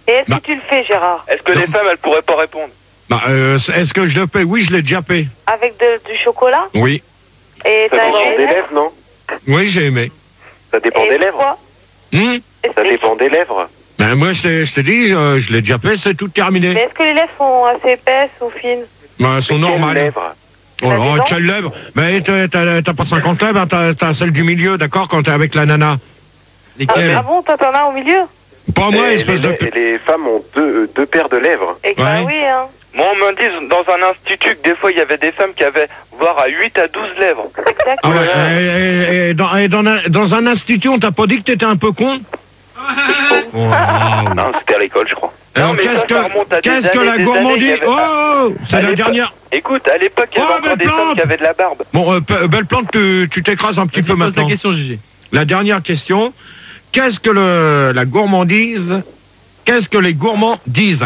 Speaker 4: Et est-ce
Speaker 3: Bah.
Speaker 4: que tu le fais, Gérard?
Speaker 6: Est-ce que les femmes, elles pourraient pas répondre?
Speaker 3: Bah, euh, est-ce que je le paie? Oui, je l'ai déjà payé.
Speaker 4: Avec de- du chocolat?
Speaker 3: Oui.
Speaker 4: Et
Speaker 9: Ça
Speaker 4: t'as
Speaker 9: dépend
Speaker 4: aimé?
Speaker 9: des lèvres, non?
Speaker 3: Oui, j'ai aimé.
Speaker 9: Ça dépend
Speaker 4: Et
Speaker 9: des lèvres.
Speaker 4: pourquoi?
Speaker 3: Hum
Speaker 9: Ça dépend des lèvres.
Speaker 3: Ben, moi, je t'ai je t'ai dit, je, je l'ai déjà payé, c'est tout terminé.
Speaker 4: Mais est-ce que les lèvres sont assez épaisses ou fines?
Speaker 3: Ben, elles sont
Speaker 9: Quelles
Speaker 3: normales.
Speaker 9: lèvres?
Speaker 3: Oh,
Speaker 4: T'as des
Speaker 3: oh,
Speaker 4: dents
Speaker 3: quelle lèvre? Ben, t'as- t'as t'as pas cinquante lèvres, hein, t'as t'as celle du milieu, d'accord, quand t'es avec la nana.
Speaker 4: Ah,
Speaker 1: Lesquels
Speaker 4: ah bon, toi t'en as au milieu?
Speaker 3: Pas moi,
Speaker 9: Et
Speaker 3: espèce
Speaker 9: les,
Speaker 3: de...
Speaker 9: les femmes ont deux, deux paires de lèvres.
Speaker 4: Et bah
Speaker 3: Ouais.
Speaker 4: oui, hein.
Speaker 6: Moi, on me dit dans un institut que des fois, il y avait des femmes qui avaient voire à huit à douze lèvres.
Speaker 3: Ah
Speaker 4: Exactement.
Speaker 3: ouais, et, et- et dans, et dans un, dans un institut, on t'a pas dit que t'étais un peu con? Oh, wow.
Speaker 9: Non, c'était à l'école, je crois.
Speaker 3: Alors,
Speaker 6: Non, mais
Speaker 3: qu'est-ce
Speaker 6: ça, ça remonte à
Speaker 3: que,
Speaker 6: des
Speaker 3: qu'est-ce que
Speaker 6: années,
Speaker 3: la
Speaker 6: des
Speaker 3: gourmandise...
Speaker 6: années qu'il y
Speaker 3: Oh,
Speaker 6: avait-
Speaker 3: oh, c'est
Speaker 6: À
Speaker 3: la
Speaker 6: l'époque-
Speaker 3: dernière...
Speaker 6: Écoute, à l'époque, il y avait
Speaker 3: Oh,
Speaker 6: encore
Speaker 3: belle
Speaker 6: des femmes
Speaker 3: plante
Speaker 6: qui avaient de la barbe.
Speaker 3: Bon, euh, Pe- belle plante, tu tu t'écrases un petit
Speaker 1: Vas-y,
Speaker 3: peu
Speaker 1: pose la
Speaker 3: maintenant.
Speaker 1: question, Gégé.
Speaker 3: La dernière question. Qu'est-ce que le, la gourmandise... Qu'est-ce que les gourmands disent?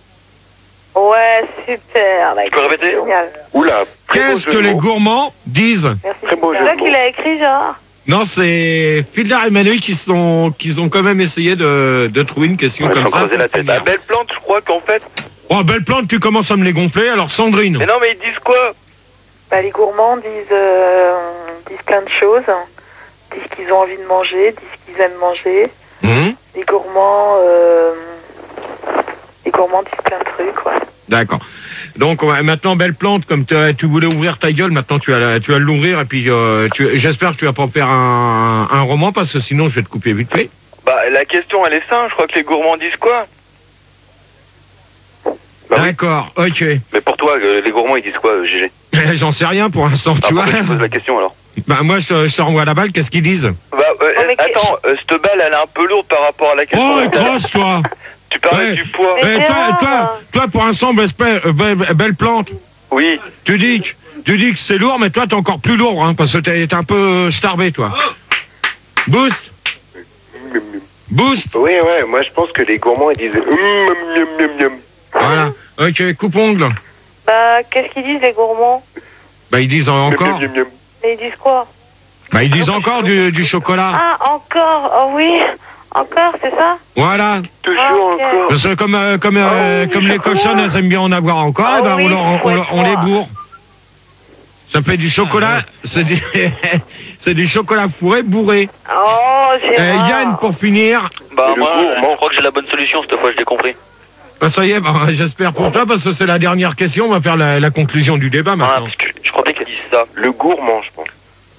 Speaker 4: Ouais, super.
Speaker 6: Tu peux répéter?
Speaker 4: Génial.
Speaker 9: Oula, très beau
Speaker 3: Qu'est-ce
Speaker 9: jeu
Speaker 3: que
Speaker 9: de
Speaker 3: les
Speaker 9: mots.
Speaker 3: gourmands disent?
Speaker 4: Merci.
Speaker 9: Très beau
Speaker 4: C'est
Speaker 9: jeu
Speaker 4: toi
Speaker 9: de
Speaker 4: qui
Speaker 9: mots.
Speaker 4: l'as écrit, Gérard?
Speaker 3: Non, c'est Fiedler et Manu qui sont qui ont quand même essayé de, de trouver une question
Speaker 9: Ouais,
Speaker 3: comme
Speaker 9: sans
Speaker 3: ça.
Speaker 9: creuser la tête.
Speaker 6: La belle plante, je crois qu'en fait.
Speaker 3: Oh, belle plante, tu commences à me les gonfler. Alors, Sandrine.
Speaker 6: Mais non, mais ils disent quoi?
Speaker 11: Bah, les gourmands disent, euh, disent plein de choses. Disent qu'ils ont envie de manger, disent qu'ils aiment manger.
Speaker 3: Hum,
Speaker 11: Les gourmands, euh, les gourmands disent plein de trucs, ouais.
Speaker 3: D'accord. Donc on va- maintenant, belle plante, comme t'as- tu voulais ouvrir ta gueule, maintenant tu vas la- tu vas l'ouvrir et puis euh, tu- j'espère que tu vas pas faire un, un roman parce que sinon je vais te couper vite fait.
Speaker 6: Bah, la question, elle est simple. Je crois que les gourmands disent quoi?
Speaker 9: Bah oui.
Speaker 3: D'accord, ok.
Speaker 9: Mais pour toi, euh, les gourmands, ils disent quoi, euh, G G?
Speaker 3: J'en sais rien pour l'instant,
Speaker 9: Ah,
Speaker 3: tu vois.
Speaker 9: pourquoi tu poses la question alors?
Speaker 3: Bah moi je, te- je te renvoie la balle, qu'est-ce qu'ils disent?
Speaker 6: Bah, euh,
Speaker 4: Oh, mais
Speaker 6: attends, euh, cette balle, elle est un peu lourde par rapport à la question.
Speaker 3: Oh, grosse toi.
Speaker 6: Tu parlais
Speaker 3: Ouais.
Speaker 6: du poids.
Speaker 4: Mais
Speaker 3: Eh, toi,
Speaker 4: Gérard,
Speaker 3: toi, toi, pour l'instant, belle, euh, belle, belle plante,
Speaker 6: Oui.
Speaker 3: tu dis que, tu dis que c'est lourd, mais toi t'es encore plus lourd, hein, parce que t'es t'es un peu starbé, toi. Boost, boost.
Speaker 9: Oui, ouais, moi je pense que les gourmands, ils disent... Hum, hum, hum, hum, hum.
Speaker 3: Voilà. Ok, coupe-ongle.
Speaker 4: Bah, qu'est-ce qu'ils disent, les gourmands?
Speaker 3: Bah ils disent encore.
Speaker 9: Hum, hum, hum, hum.
Speaker 4: Mais ils disent quoi?
Speaker 3: Bah ils disent encore du, du chocolat.
Speaker 4: Ah, encore? Oh oui, encore, c'est ça?
Speaker 3: Voilà.
Speaker 9: Toujours
Speaker 4: Ah, ok.
Speaker 9: encore.
Speaker 3: Parce que comme, euh, comme, euh,
Speaker 4: Oh, du
Speaker 3: comme les
Speaker 4: chocolat.
Speaker 3: cochonnes, elles aiment bien en avoir encore,
Speaker 4: Ah
Speaker 3: et ben
Speaker 4: oui,
Speaker 3: on, leur- on,
Speaker 4: faut
Speaker 3: on-
Speaker 4: être
Speaker 3: on les
Speaker 4: froid.
Speaker 3: bourre. Ça fait du chocolat, c'est du, c'est du chocolat fourré bourré.
Speaker 4: Oh,
Speaker 3: Euh,
Speaker 4: Gérard.
Speaker 3: Yann, pour finir,
Speaker 12: Bah,
Speaker 9: le
Speaker 12: moi,
Speaker 9: gourmand.
Speaker 12: je crois que j'ai la bonne solution cette fois, je l'ai compris.
Speaker 3: bah, ça y est, bah, j'espère pour toi, parce que c'est la dernière question, on va faire la, la conclusion du débat
Speaker 12: Ah,
Speaker 3: maintenant.
Speaker 12: parce que je croyais qu'elle disent ça.
Speaker 9: Le gourmand, je pense.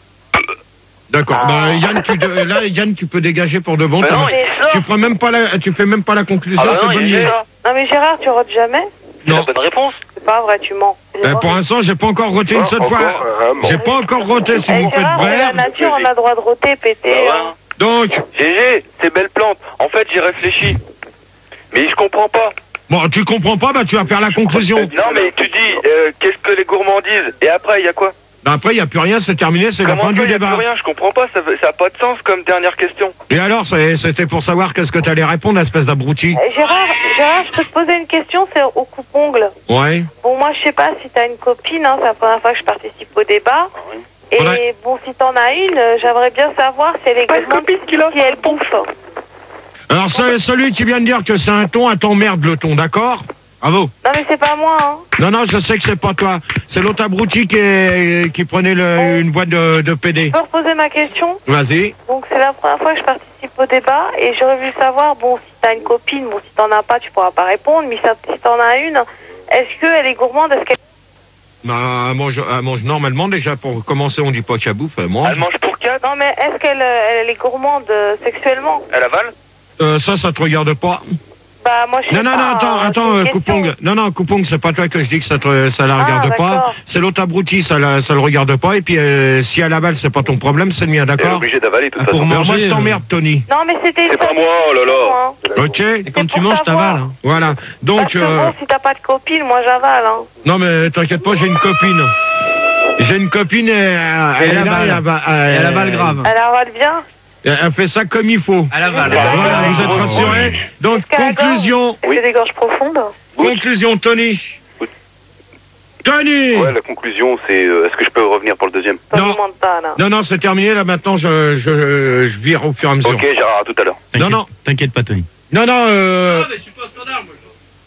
Speaker 3: D'accord.
Speaker 4: Ah.
Speaker 3: Bah, Yann, tu, de- là, Yann, tu peux dégager pour de bon.
Speaker 12: Mais
Speaker 3: t'as-
Speaker 12: non, il dit ça.
Speaker 3: tu feras même pas la, tu fais même pas la conclusion,
Speaker 12: Ah bah
Speaker 3: c'est
Speaker 12: non,
Speaker 3: bonne
Speaker 12: il dit
Speaker 3: nuit.
Speaker 12: ça.
Speaker 4: Non, mais Gérard, tu rotes jamais?
Speaker 12: C'est la
Speaker 3: Non.
Speaker 12: bonne réponse.
Speaker 4: C'est pas vrai, tu mens.
Speaker 3: Bah, pour l'instant, j'ai pas encore roté une
Speaker 9: Oh,
Speaker 3: seule
Speaker 9: encore
Speaker 3: fois.
Speaker 9: un mort.
Speaker 3: J'ai pas encore roté, si
Speaker 4: Eh,
Speaker 3: vous faites
Speaker 4: Gérard, c'est la
Speaker 3: bref.
Speaker 4: nature, on a le droit de roter, péter.
Speaker 12: Bah ouais.
Speaker 4: hein.
Speaker 3: Donc,
Speaker 6: G G, c'est belle plante. En fait, j'ai réfléchi. Mais je comprends pas.
Speaker 3: bon, tu comprends pas, bah, tu vas faire la conclusion.
Speaker 6: Non, mais tu dis, euh, qu'est-ce que les gourmands disent? Et après, il y a quoi?
Speaker 3: Bah, après, il n'y a plus rien, c'est terminé, c'est la
Speaker 6: Comment
Speaker 3: fin
Speaker 6: ça,
Speaker 3: du
Speaker 6: y a
Speaker 3: débat.
Speaker 6: plus rien? Je comprends pas. Ça n'a pas de sens comme dernière question.
Speaker 3: Et alors, c'est- c'était pour savoir qu'est-ce que tu allais répondre, espèce d'abruti.
Speaker 4: Eh, Gérard, Gérard, je peux te poser une question, c'est au coupe-ongle.
Speaker 3: Ouais.
Speaker 4: Bon, moi, je sais pas si t'as une copine, hein, c'est la première fois que je participe au débat. Et
Speaker 3: Ouais.
Speaker 4: bon, si t'en as une, euh, j'aimerais bien savoir si elle est
Speaker 11: Pas une
Speaker 4: gourmande,
Speaker 11: copine qui l'a
Speaker 4: si elle bouffe.
Speaker 3: Alors, ce- celui qui vient de dire que c'est un ton, à t'emmerde le ton, d'accord? Bravo.
Speaker 4: Non, mais c'est pas moi, hein.
Speaker 3: Non, non, je sais que c'est pas toi. C'est l'autre abruti qui, est- qui prenait le- une boîte de, de P D.
Speaker 4: Je peux reposer ma question?
Speaker 3: Vas-y.
Speaker 4: Donc, c'est la première fois que je participe au débat et j'aurais voulu savoir, bon, si t'as une copine, bon, si t'en as pas, tu pourras pas répondre, mais si si t'en as une, est-ce qu'elle est gourmande? Est-ce qu'elle...
Speaker 3: Bah, elle, mange, elle mange normalement, déjà, pour commencer, on dit pas qu'elle bouffe, elle mange.
Speaker 6: Elle mange pour quatre?
Speaker 4: Non, mais est-ce qu'elle euh, elle est gourmande euh, sexuellement?
Speaker 6: Elle avale?
Speaker 3: Euh, ça, ça te regarde pas.
Speaker 4: Bah, moi, je sais
Speaker 3: Non, non,
Speaker 4: pas,
Speaker 3: non, attends,
Speaker 4: hein, c'est
Speaker 3: attends,
Speaker 4: une
Speaker 3: euh,
Speaker 4: question.
Speaker 3: Coupongue. Non, non, Coupongue, c'est pas toi que je dis que ça, te, ça la
Speaker 4: Ah,
Speaker 3: regarde pas.
Speaker 4: d'accord.
Speaker 3: C'est l'autre abruti, ça, la, ça le regarde pas. Et puis, euh, si elle avale, c'est pas ton problème, c'est le mien,
Speaker 9: Elle est
Speaker 3: d'accord?
Speaker 9: obligée d'avaler, de toute
Speaker 1: Ah, pour
Speaker 9: façon.
Speaker 3: Alors, moi,
Speaker 1: manger,
Speaker 3: je t'emmerde, Tony.
Speaker 4: Non, mais c'était...
Speaker 9: C'est pas moi, oh là là.
Speaker 4: Hein.
Speaker 3: Ok?
Speaker 1: Et quand
Speaker 4: C'est
Speaker 1: tu
Speaker 4: pour
Speaker 1: manges,
Speaker 4: savoir.
Speaker 1: t'avales. hein.
Speaker 3: Voilà. Donc,
Speaker 4: Parce que
Speaker 3: euh,
Speaker 4: bon, si t'as pas de copine, moi, j'avale, hein.
Speaker 3: non, mais t'inquiète pas, j'ai une copine. J'ai une copine et euh,
Speaker 1: Elle
Speaker 3: est là,
Speaker 1: avale.
Speaker 3: elle va-
Speaker 1: Et elle avale
Speaker 3: elle-
Speaker 1: grave.
Speaker 4: Elle avale bien?
Speaker 3: Elle elle fait ça comme il faut.
Speaker 1: Elle avale.
Speaker 3: Voilà, vous êtes rassurés? Donc,
Speaker 4: Est-ce qu'elle a la
Speaker 3: conclusion.
Speaker 4: Est-ce que des gorges profondes?
Speaker 3: Conclusion, Tony.
Speaker 9: Oui.
Speaker 3: Tony!
Speaker 9: Ouais, la conclusion, c'est... euh, Est-ce que je peux revenir pour le deuxième?
Speaker 4: Ça
Speaker 3: Non.
Speaker 4: ne demande pas, là.
Speaker 3: Non, non, c'est terminé, là, maintenant, je, je, je vire au fur et à mesure.
Speaker 9: Ok, Gérard, à tout à l'heure.
Speaker 3: Non, non.
Speaker 1: T'inquiète pas, Tony.
Speaker 3: Non, non, euh...
Speaker 1: mais je suis pas standard, moi.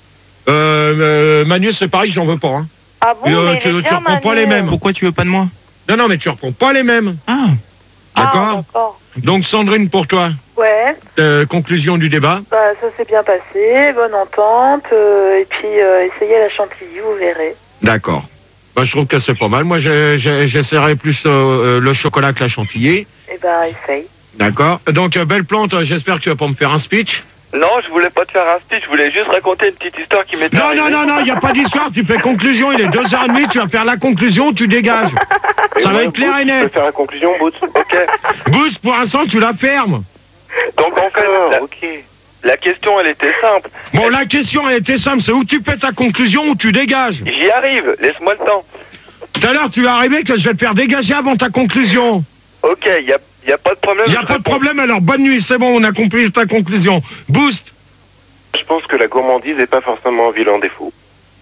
Speaker 3: Euh, euh, Manu, c'est pareil, j'en veux pas. Hein.
Speaker 4: Ah bon,
Speaker 3: Euh,
Speaker 4: mais
Speaker 3: tu,
Speaker 4: il est
Speaker 3: tu
Speaker 4: bien,
Speaker 3: reprends pas
Speaker 4: Manu.
Speaker 3: les mêmes.
Speaker 7: Pourquoi tu veux pas de moi?
Speaker 3: Non, non, mais tu reprends pas les mêmes.
Speaker 7: Ah.
Speaker 3: D'accord.
Speaker 4: Ah, d'accord.
Speaker 3: Donc Sandrine, pour toi,
Speaker 11: Ouais,
Speaker 3: euh, conclusion du débat.
Speaker 11: bah ça s'est bien passé, bonne entente, euh, et puis euh, essayez la chantilly, vous verrez.
Speaker 3: D'accord. Bah, je trouve que c'est pas mal. Moi, j'ai- j'ai- j'essaierai plus euh, euh, le chocolat que la chantilly.
Speaker 11: Eh ben, essaye.
Speaker 3: D'accord. Donc, euh, belle plante, euh, j'espère que tu vas pas me faire un speech.
Speaker 6: Non, je voulais pas te faire un speech, je voulais juste raconter une petite histoire qui m'était
Speaker 3: Non,
Speaker 6: arrivée.
Speaker 3: non, non, non, il n'y a pas d'histoire. Tu fais conclusion, il est deux heures trente, tu vas faire la conclusion, tu dégages. Ça va être clair et
Speaker 9: Tu peux
Speaker 3: net.
Speaker 9: faire la conclusion, Boots?
Speaker 6: Ok.
Speaker 3: Boost, pour l'instant, tu la fermes.
Speaker 6: Donc en fait, la,
Speaker 9: ok.
Speaker 6: la question elle était simple.
Speaker 3: Bon, la question, elle était simple. C'est où tu fais ta conclusion ou tu dégages.
Speaker 6: J'y arrive, laisse-moi le temps.
Speaker 3: Tout à l'heure, tu vas arriver que je vais te faire dégager avant ta conclusion.
Speaker 6: Ok, il y a, y a pas de problème.
Speaker 3: Il n'y a
Speaker 6: je
Speaker 3: pas de
Speaker 6: réponds.
Speaker 3: problème, alors bonne nuit, c'est bon, on a compris ta conclusion. Boost.
Speaker 9: Je pense que la gourmandise n'est pas forcément un vilain défaut.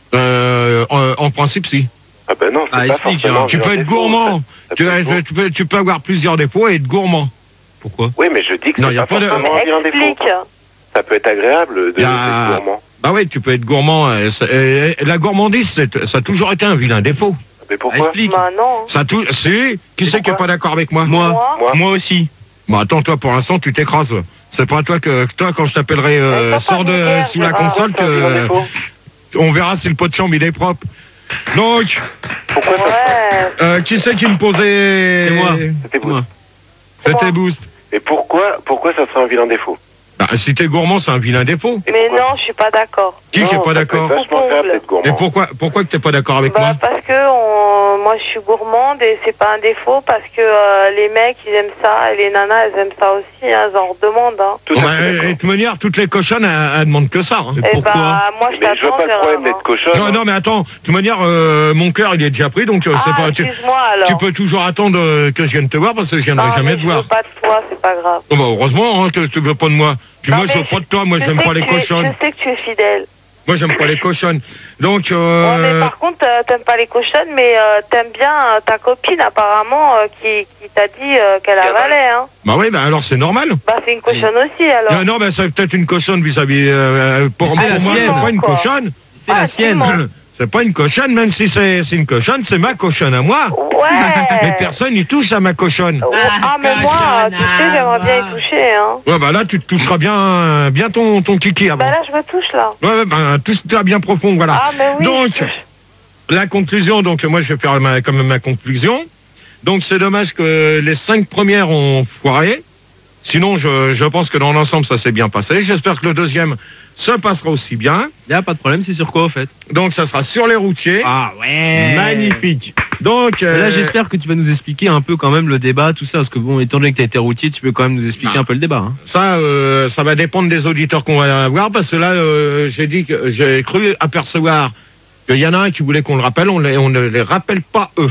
Speaker 3: Euh, en, en principe, si.
Speaker 9: Ah ben non, c'est
Speaker 1: Ah,
Speaker 9: pas
Speaker 1: explique,
Speaker 9: forcément un
Speaker 3: Tu
Speaker 9: vilain
Speaker 3: peux être
Speaker 9: défaut,
Speaker 3: gourmand.
Speaker 9: ça- ça
Speaker 3: Tu,
Speaker 9: peut être bon.
Speaker 3: tu peux, tu peux avoir plusieurs défauts et être gourmand.
Speaker 1: Pourquoi?
Speaker 9: Oui, mais je dis que
Speaker 3: Non,
Speaker 9: c'est
Speaker 3: y a
Speaker 9: pas
Speaker 3: pas de-
Speaker 9: forcément un vilain défaut.
Speaker 4: Explique.
Speaker 9: Ça peut être agréable de
Speaker 3: Y a-
Speaker 9: d'être gourmand.
Speaker 3: Bah oui, tu peux être gourmand. euh, c'est- euh, la gourmandise, c'est- ça a toujours été un vilain défaut.
Speaker 9: Mais
Speaker 1: Ah,
Speaker 9: pourquoi?
Speaker 1: explique.
Speaker 4: Bah non.
Speaker 3: Ça a tout. Si. Qui c'est qui est pas d'accord avec moi?
Speaker 1: Moi.
Speaker 4: Moi,
Speaker 7: Moi aussi.
Speaker 3: Bon, attends, toi, pour l'instant, tu t'écrases. C'est pas toi que que toi, quand je t'appellerai, euh,
Speaker 4: Mais
Speaker 3: sors de
Speaker 4: papa,
Speaker 3: sous la
Speaker 4: Gérard,
Speaker 3: console,
Speaker 9: C'est un vilain
Speaker 3: que,
Speaker 9: défaut.
Speaker 3: on verra si le pot de chambre il est propre. Donc,
Speaker 9: Pourquoi ça
Speaker 4: ouais.
Speaker 3: euh, qui c'est qui me posait?
Speaker 1: C'est moi.
Speaker 9: C'était
Speaker 1: Moi.
Speaker 9: Boost.
Speaker 3: C'était Boost.
Speaker 9: Et pourquoi, pourquoi ça serait un vilain défaut?
Speaker 3: Bah, si t'es gourmand, c'est un vilain défaut.
Speaker 9: Et
Speaker 4: Mais
Speaker 9: pourquoi?
Speaker 4: non, je suis pas d'accord.
Speaker 3: Qui qui est
Speaker 9: Non,
Speaker 3: pas
Speaker 9: ça peut
Speaker 3: d'accord?
Speaker 9: être vachement agréable d'être
Speaker 3: Et
Speaker 9: gourmand.
Speaker 3: pourquoi, pourquoi que t'es pas d'accord avec
Speaker 4: Bah
Speaker 3: moi?
Speaker 4: parce que on... moi je suis gourmande et c'est pas un défaut parce que euh, les mecs ils aiment ça et les nanas elles aiment ça aussi, hein, j'en redemande. Hein.
Speaker 9: Tout
Speaker 3: Bon,
Speaker 9: à
Speaker 3: bah,
Speaker 9: fait
Speaker 3: et
Speaker 9: d'accord.
Speaker 3: de toute manière, toutes les cochonnes, elles, elles demandent que ça. hein.
Speaker 1: Mais
Speaker 4: Et
Speaker 1: pourquoi?
Speaker 4: bah moi je
Speaker 9: Mais je vois
Speaker 4: t'attends
Speaker 9: pas le
Speaker 4: Gérard.
Speaker 9: problème
Speaker 4: hein.
Speaker 9: d'être cochonne.
Speaker 3: Non, non, mais attends, de toute manière, euh, mon cœur, il est déjà pris, donc euh, c'est
Speaker 4: Ah,
Speaker 3: pas. Tu,
Speaker 4: excuse-moi alors.
Speaker 3: tu peux toujours attendre euh, que je vienne te voir parce que je viendrai
Speaker 4: non,
Speaker 3: jamais
Speaker 4: mais
Speaker 3: te
Speaker 4: je
Speaker 3: voir.
Speaker 4: veux pas de toi, c'est pas grave.
Speaker 3: Bon, bah, heureusement hein, que tu veux pas de moi. Puis
Speaker 4: Non,
Speaker 3: moi, je
Speaker 4: mais
Speaker 3: veux pas de toi, moi,
Speaker 4: je
Speaker 3: j'aime
Speaker 4: sais
Speaker 3: pas
Speaker 4: que
Speaker 3: les
Speaker 4: tu es-
Speaker 3: cochonnes.
Speaker 4: Je sais que tu es fidèle.
Speaker 3: Moi, j'aime pas les cochonnes. Donc,
Speaker 4: Ouais,
Speaker 3: euh,
Speaker 4: mais par contre, euh, t'aimes pas les cochonnes, mais euh, t'aimes bien euh, ta copine apparemment euh, qui, qui t'a dit euh, qu'elle avalait. Hein.
Speaker 3: bah oui, bah alors c'est normal.
Speaker 4: Bah c'est une cochonne aussi alors.
Speaker 3: Non, non, bah c'est peut-être une cochonne vis-à-vis. Euh, pour
Speaker 1: C'est
Speaker 3: pour
Speaker 1: la
Speaker 3: moi,
Speaker 1: sienne,
Speaker 3: c'est pas une
Speaker 4: quoi.
Speaker 3: cochonne.
Speaker 1: C'est la
Speaker 4: Ah,
Speaker 1: sienne.
Speaker 4: dis-moi.
Speaker 3: C'est pas une cochonne, même si c'est c'est une cochonne, c'est ma cochonne à moi.
Speaker 4: Ouais.
Speaker 3: Mais personne n'y touche à ma cochonne.
Speaker 4: Oh, ah mais moi, euh, tu sais, j'aimerais bien y toucher. Hein.
Speaker 3: Ouais, bah là, tu te toucheras bien, bien ton, ton kiki avant.
Speaker 4: Bah là, je me touche là.
Speaker 3: Ouais, ouais, bah, touche-toi bien profond, voilà.
Speaker 4: Ah mais oui.
Speaker 3: Donc,
Speaker 4: je touche.
Speaker 3: la conclusion, donc moi je vais faire ma, quand même ma conclusion. Donc c'est dommage que les cinq premières ont foiré. Sinon, je, je pense que dans l'ensemble, ça s'est bien passé. J'espère que le deuxième se passera aussi bien.
Speaker 1: Y a pas de problème, c'est sur quoi au fait?
Speaker 3: Donc ça sera sur les routiers.
Speaker 1: Ah ouais.
Speaker 3: Magnifique. Donc
Speaker 1: Et
Speaker 3: euh,
Speaker 1: là, j'espère que tu vas nous expliquer un peu quand même le débat, tout ça, parce que bon, étant donné que tu as été routier, tu peux quand même nous expliquer
Speaker 3: Ah.
Speaker 1: un peu le débat. Hein.
Speaker 3: ça, euh, ça va dépendre des auditeurs qu'on va avoir, parce que là, euh, j'ai dit que j'ai cru apercevoir qu'il y en a un qui voulait qu'on le rappelle, on, les, on ne les rappelle pas eux.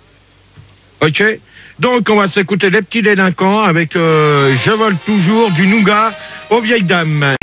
Speaker 3: Ok. Donc on va s'écouter les petits délinquants avec euh, Je vole toujours du nougat aux vieilles dames.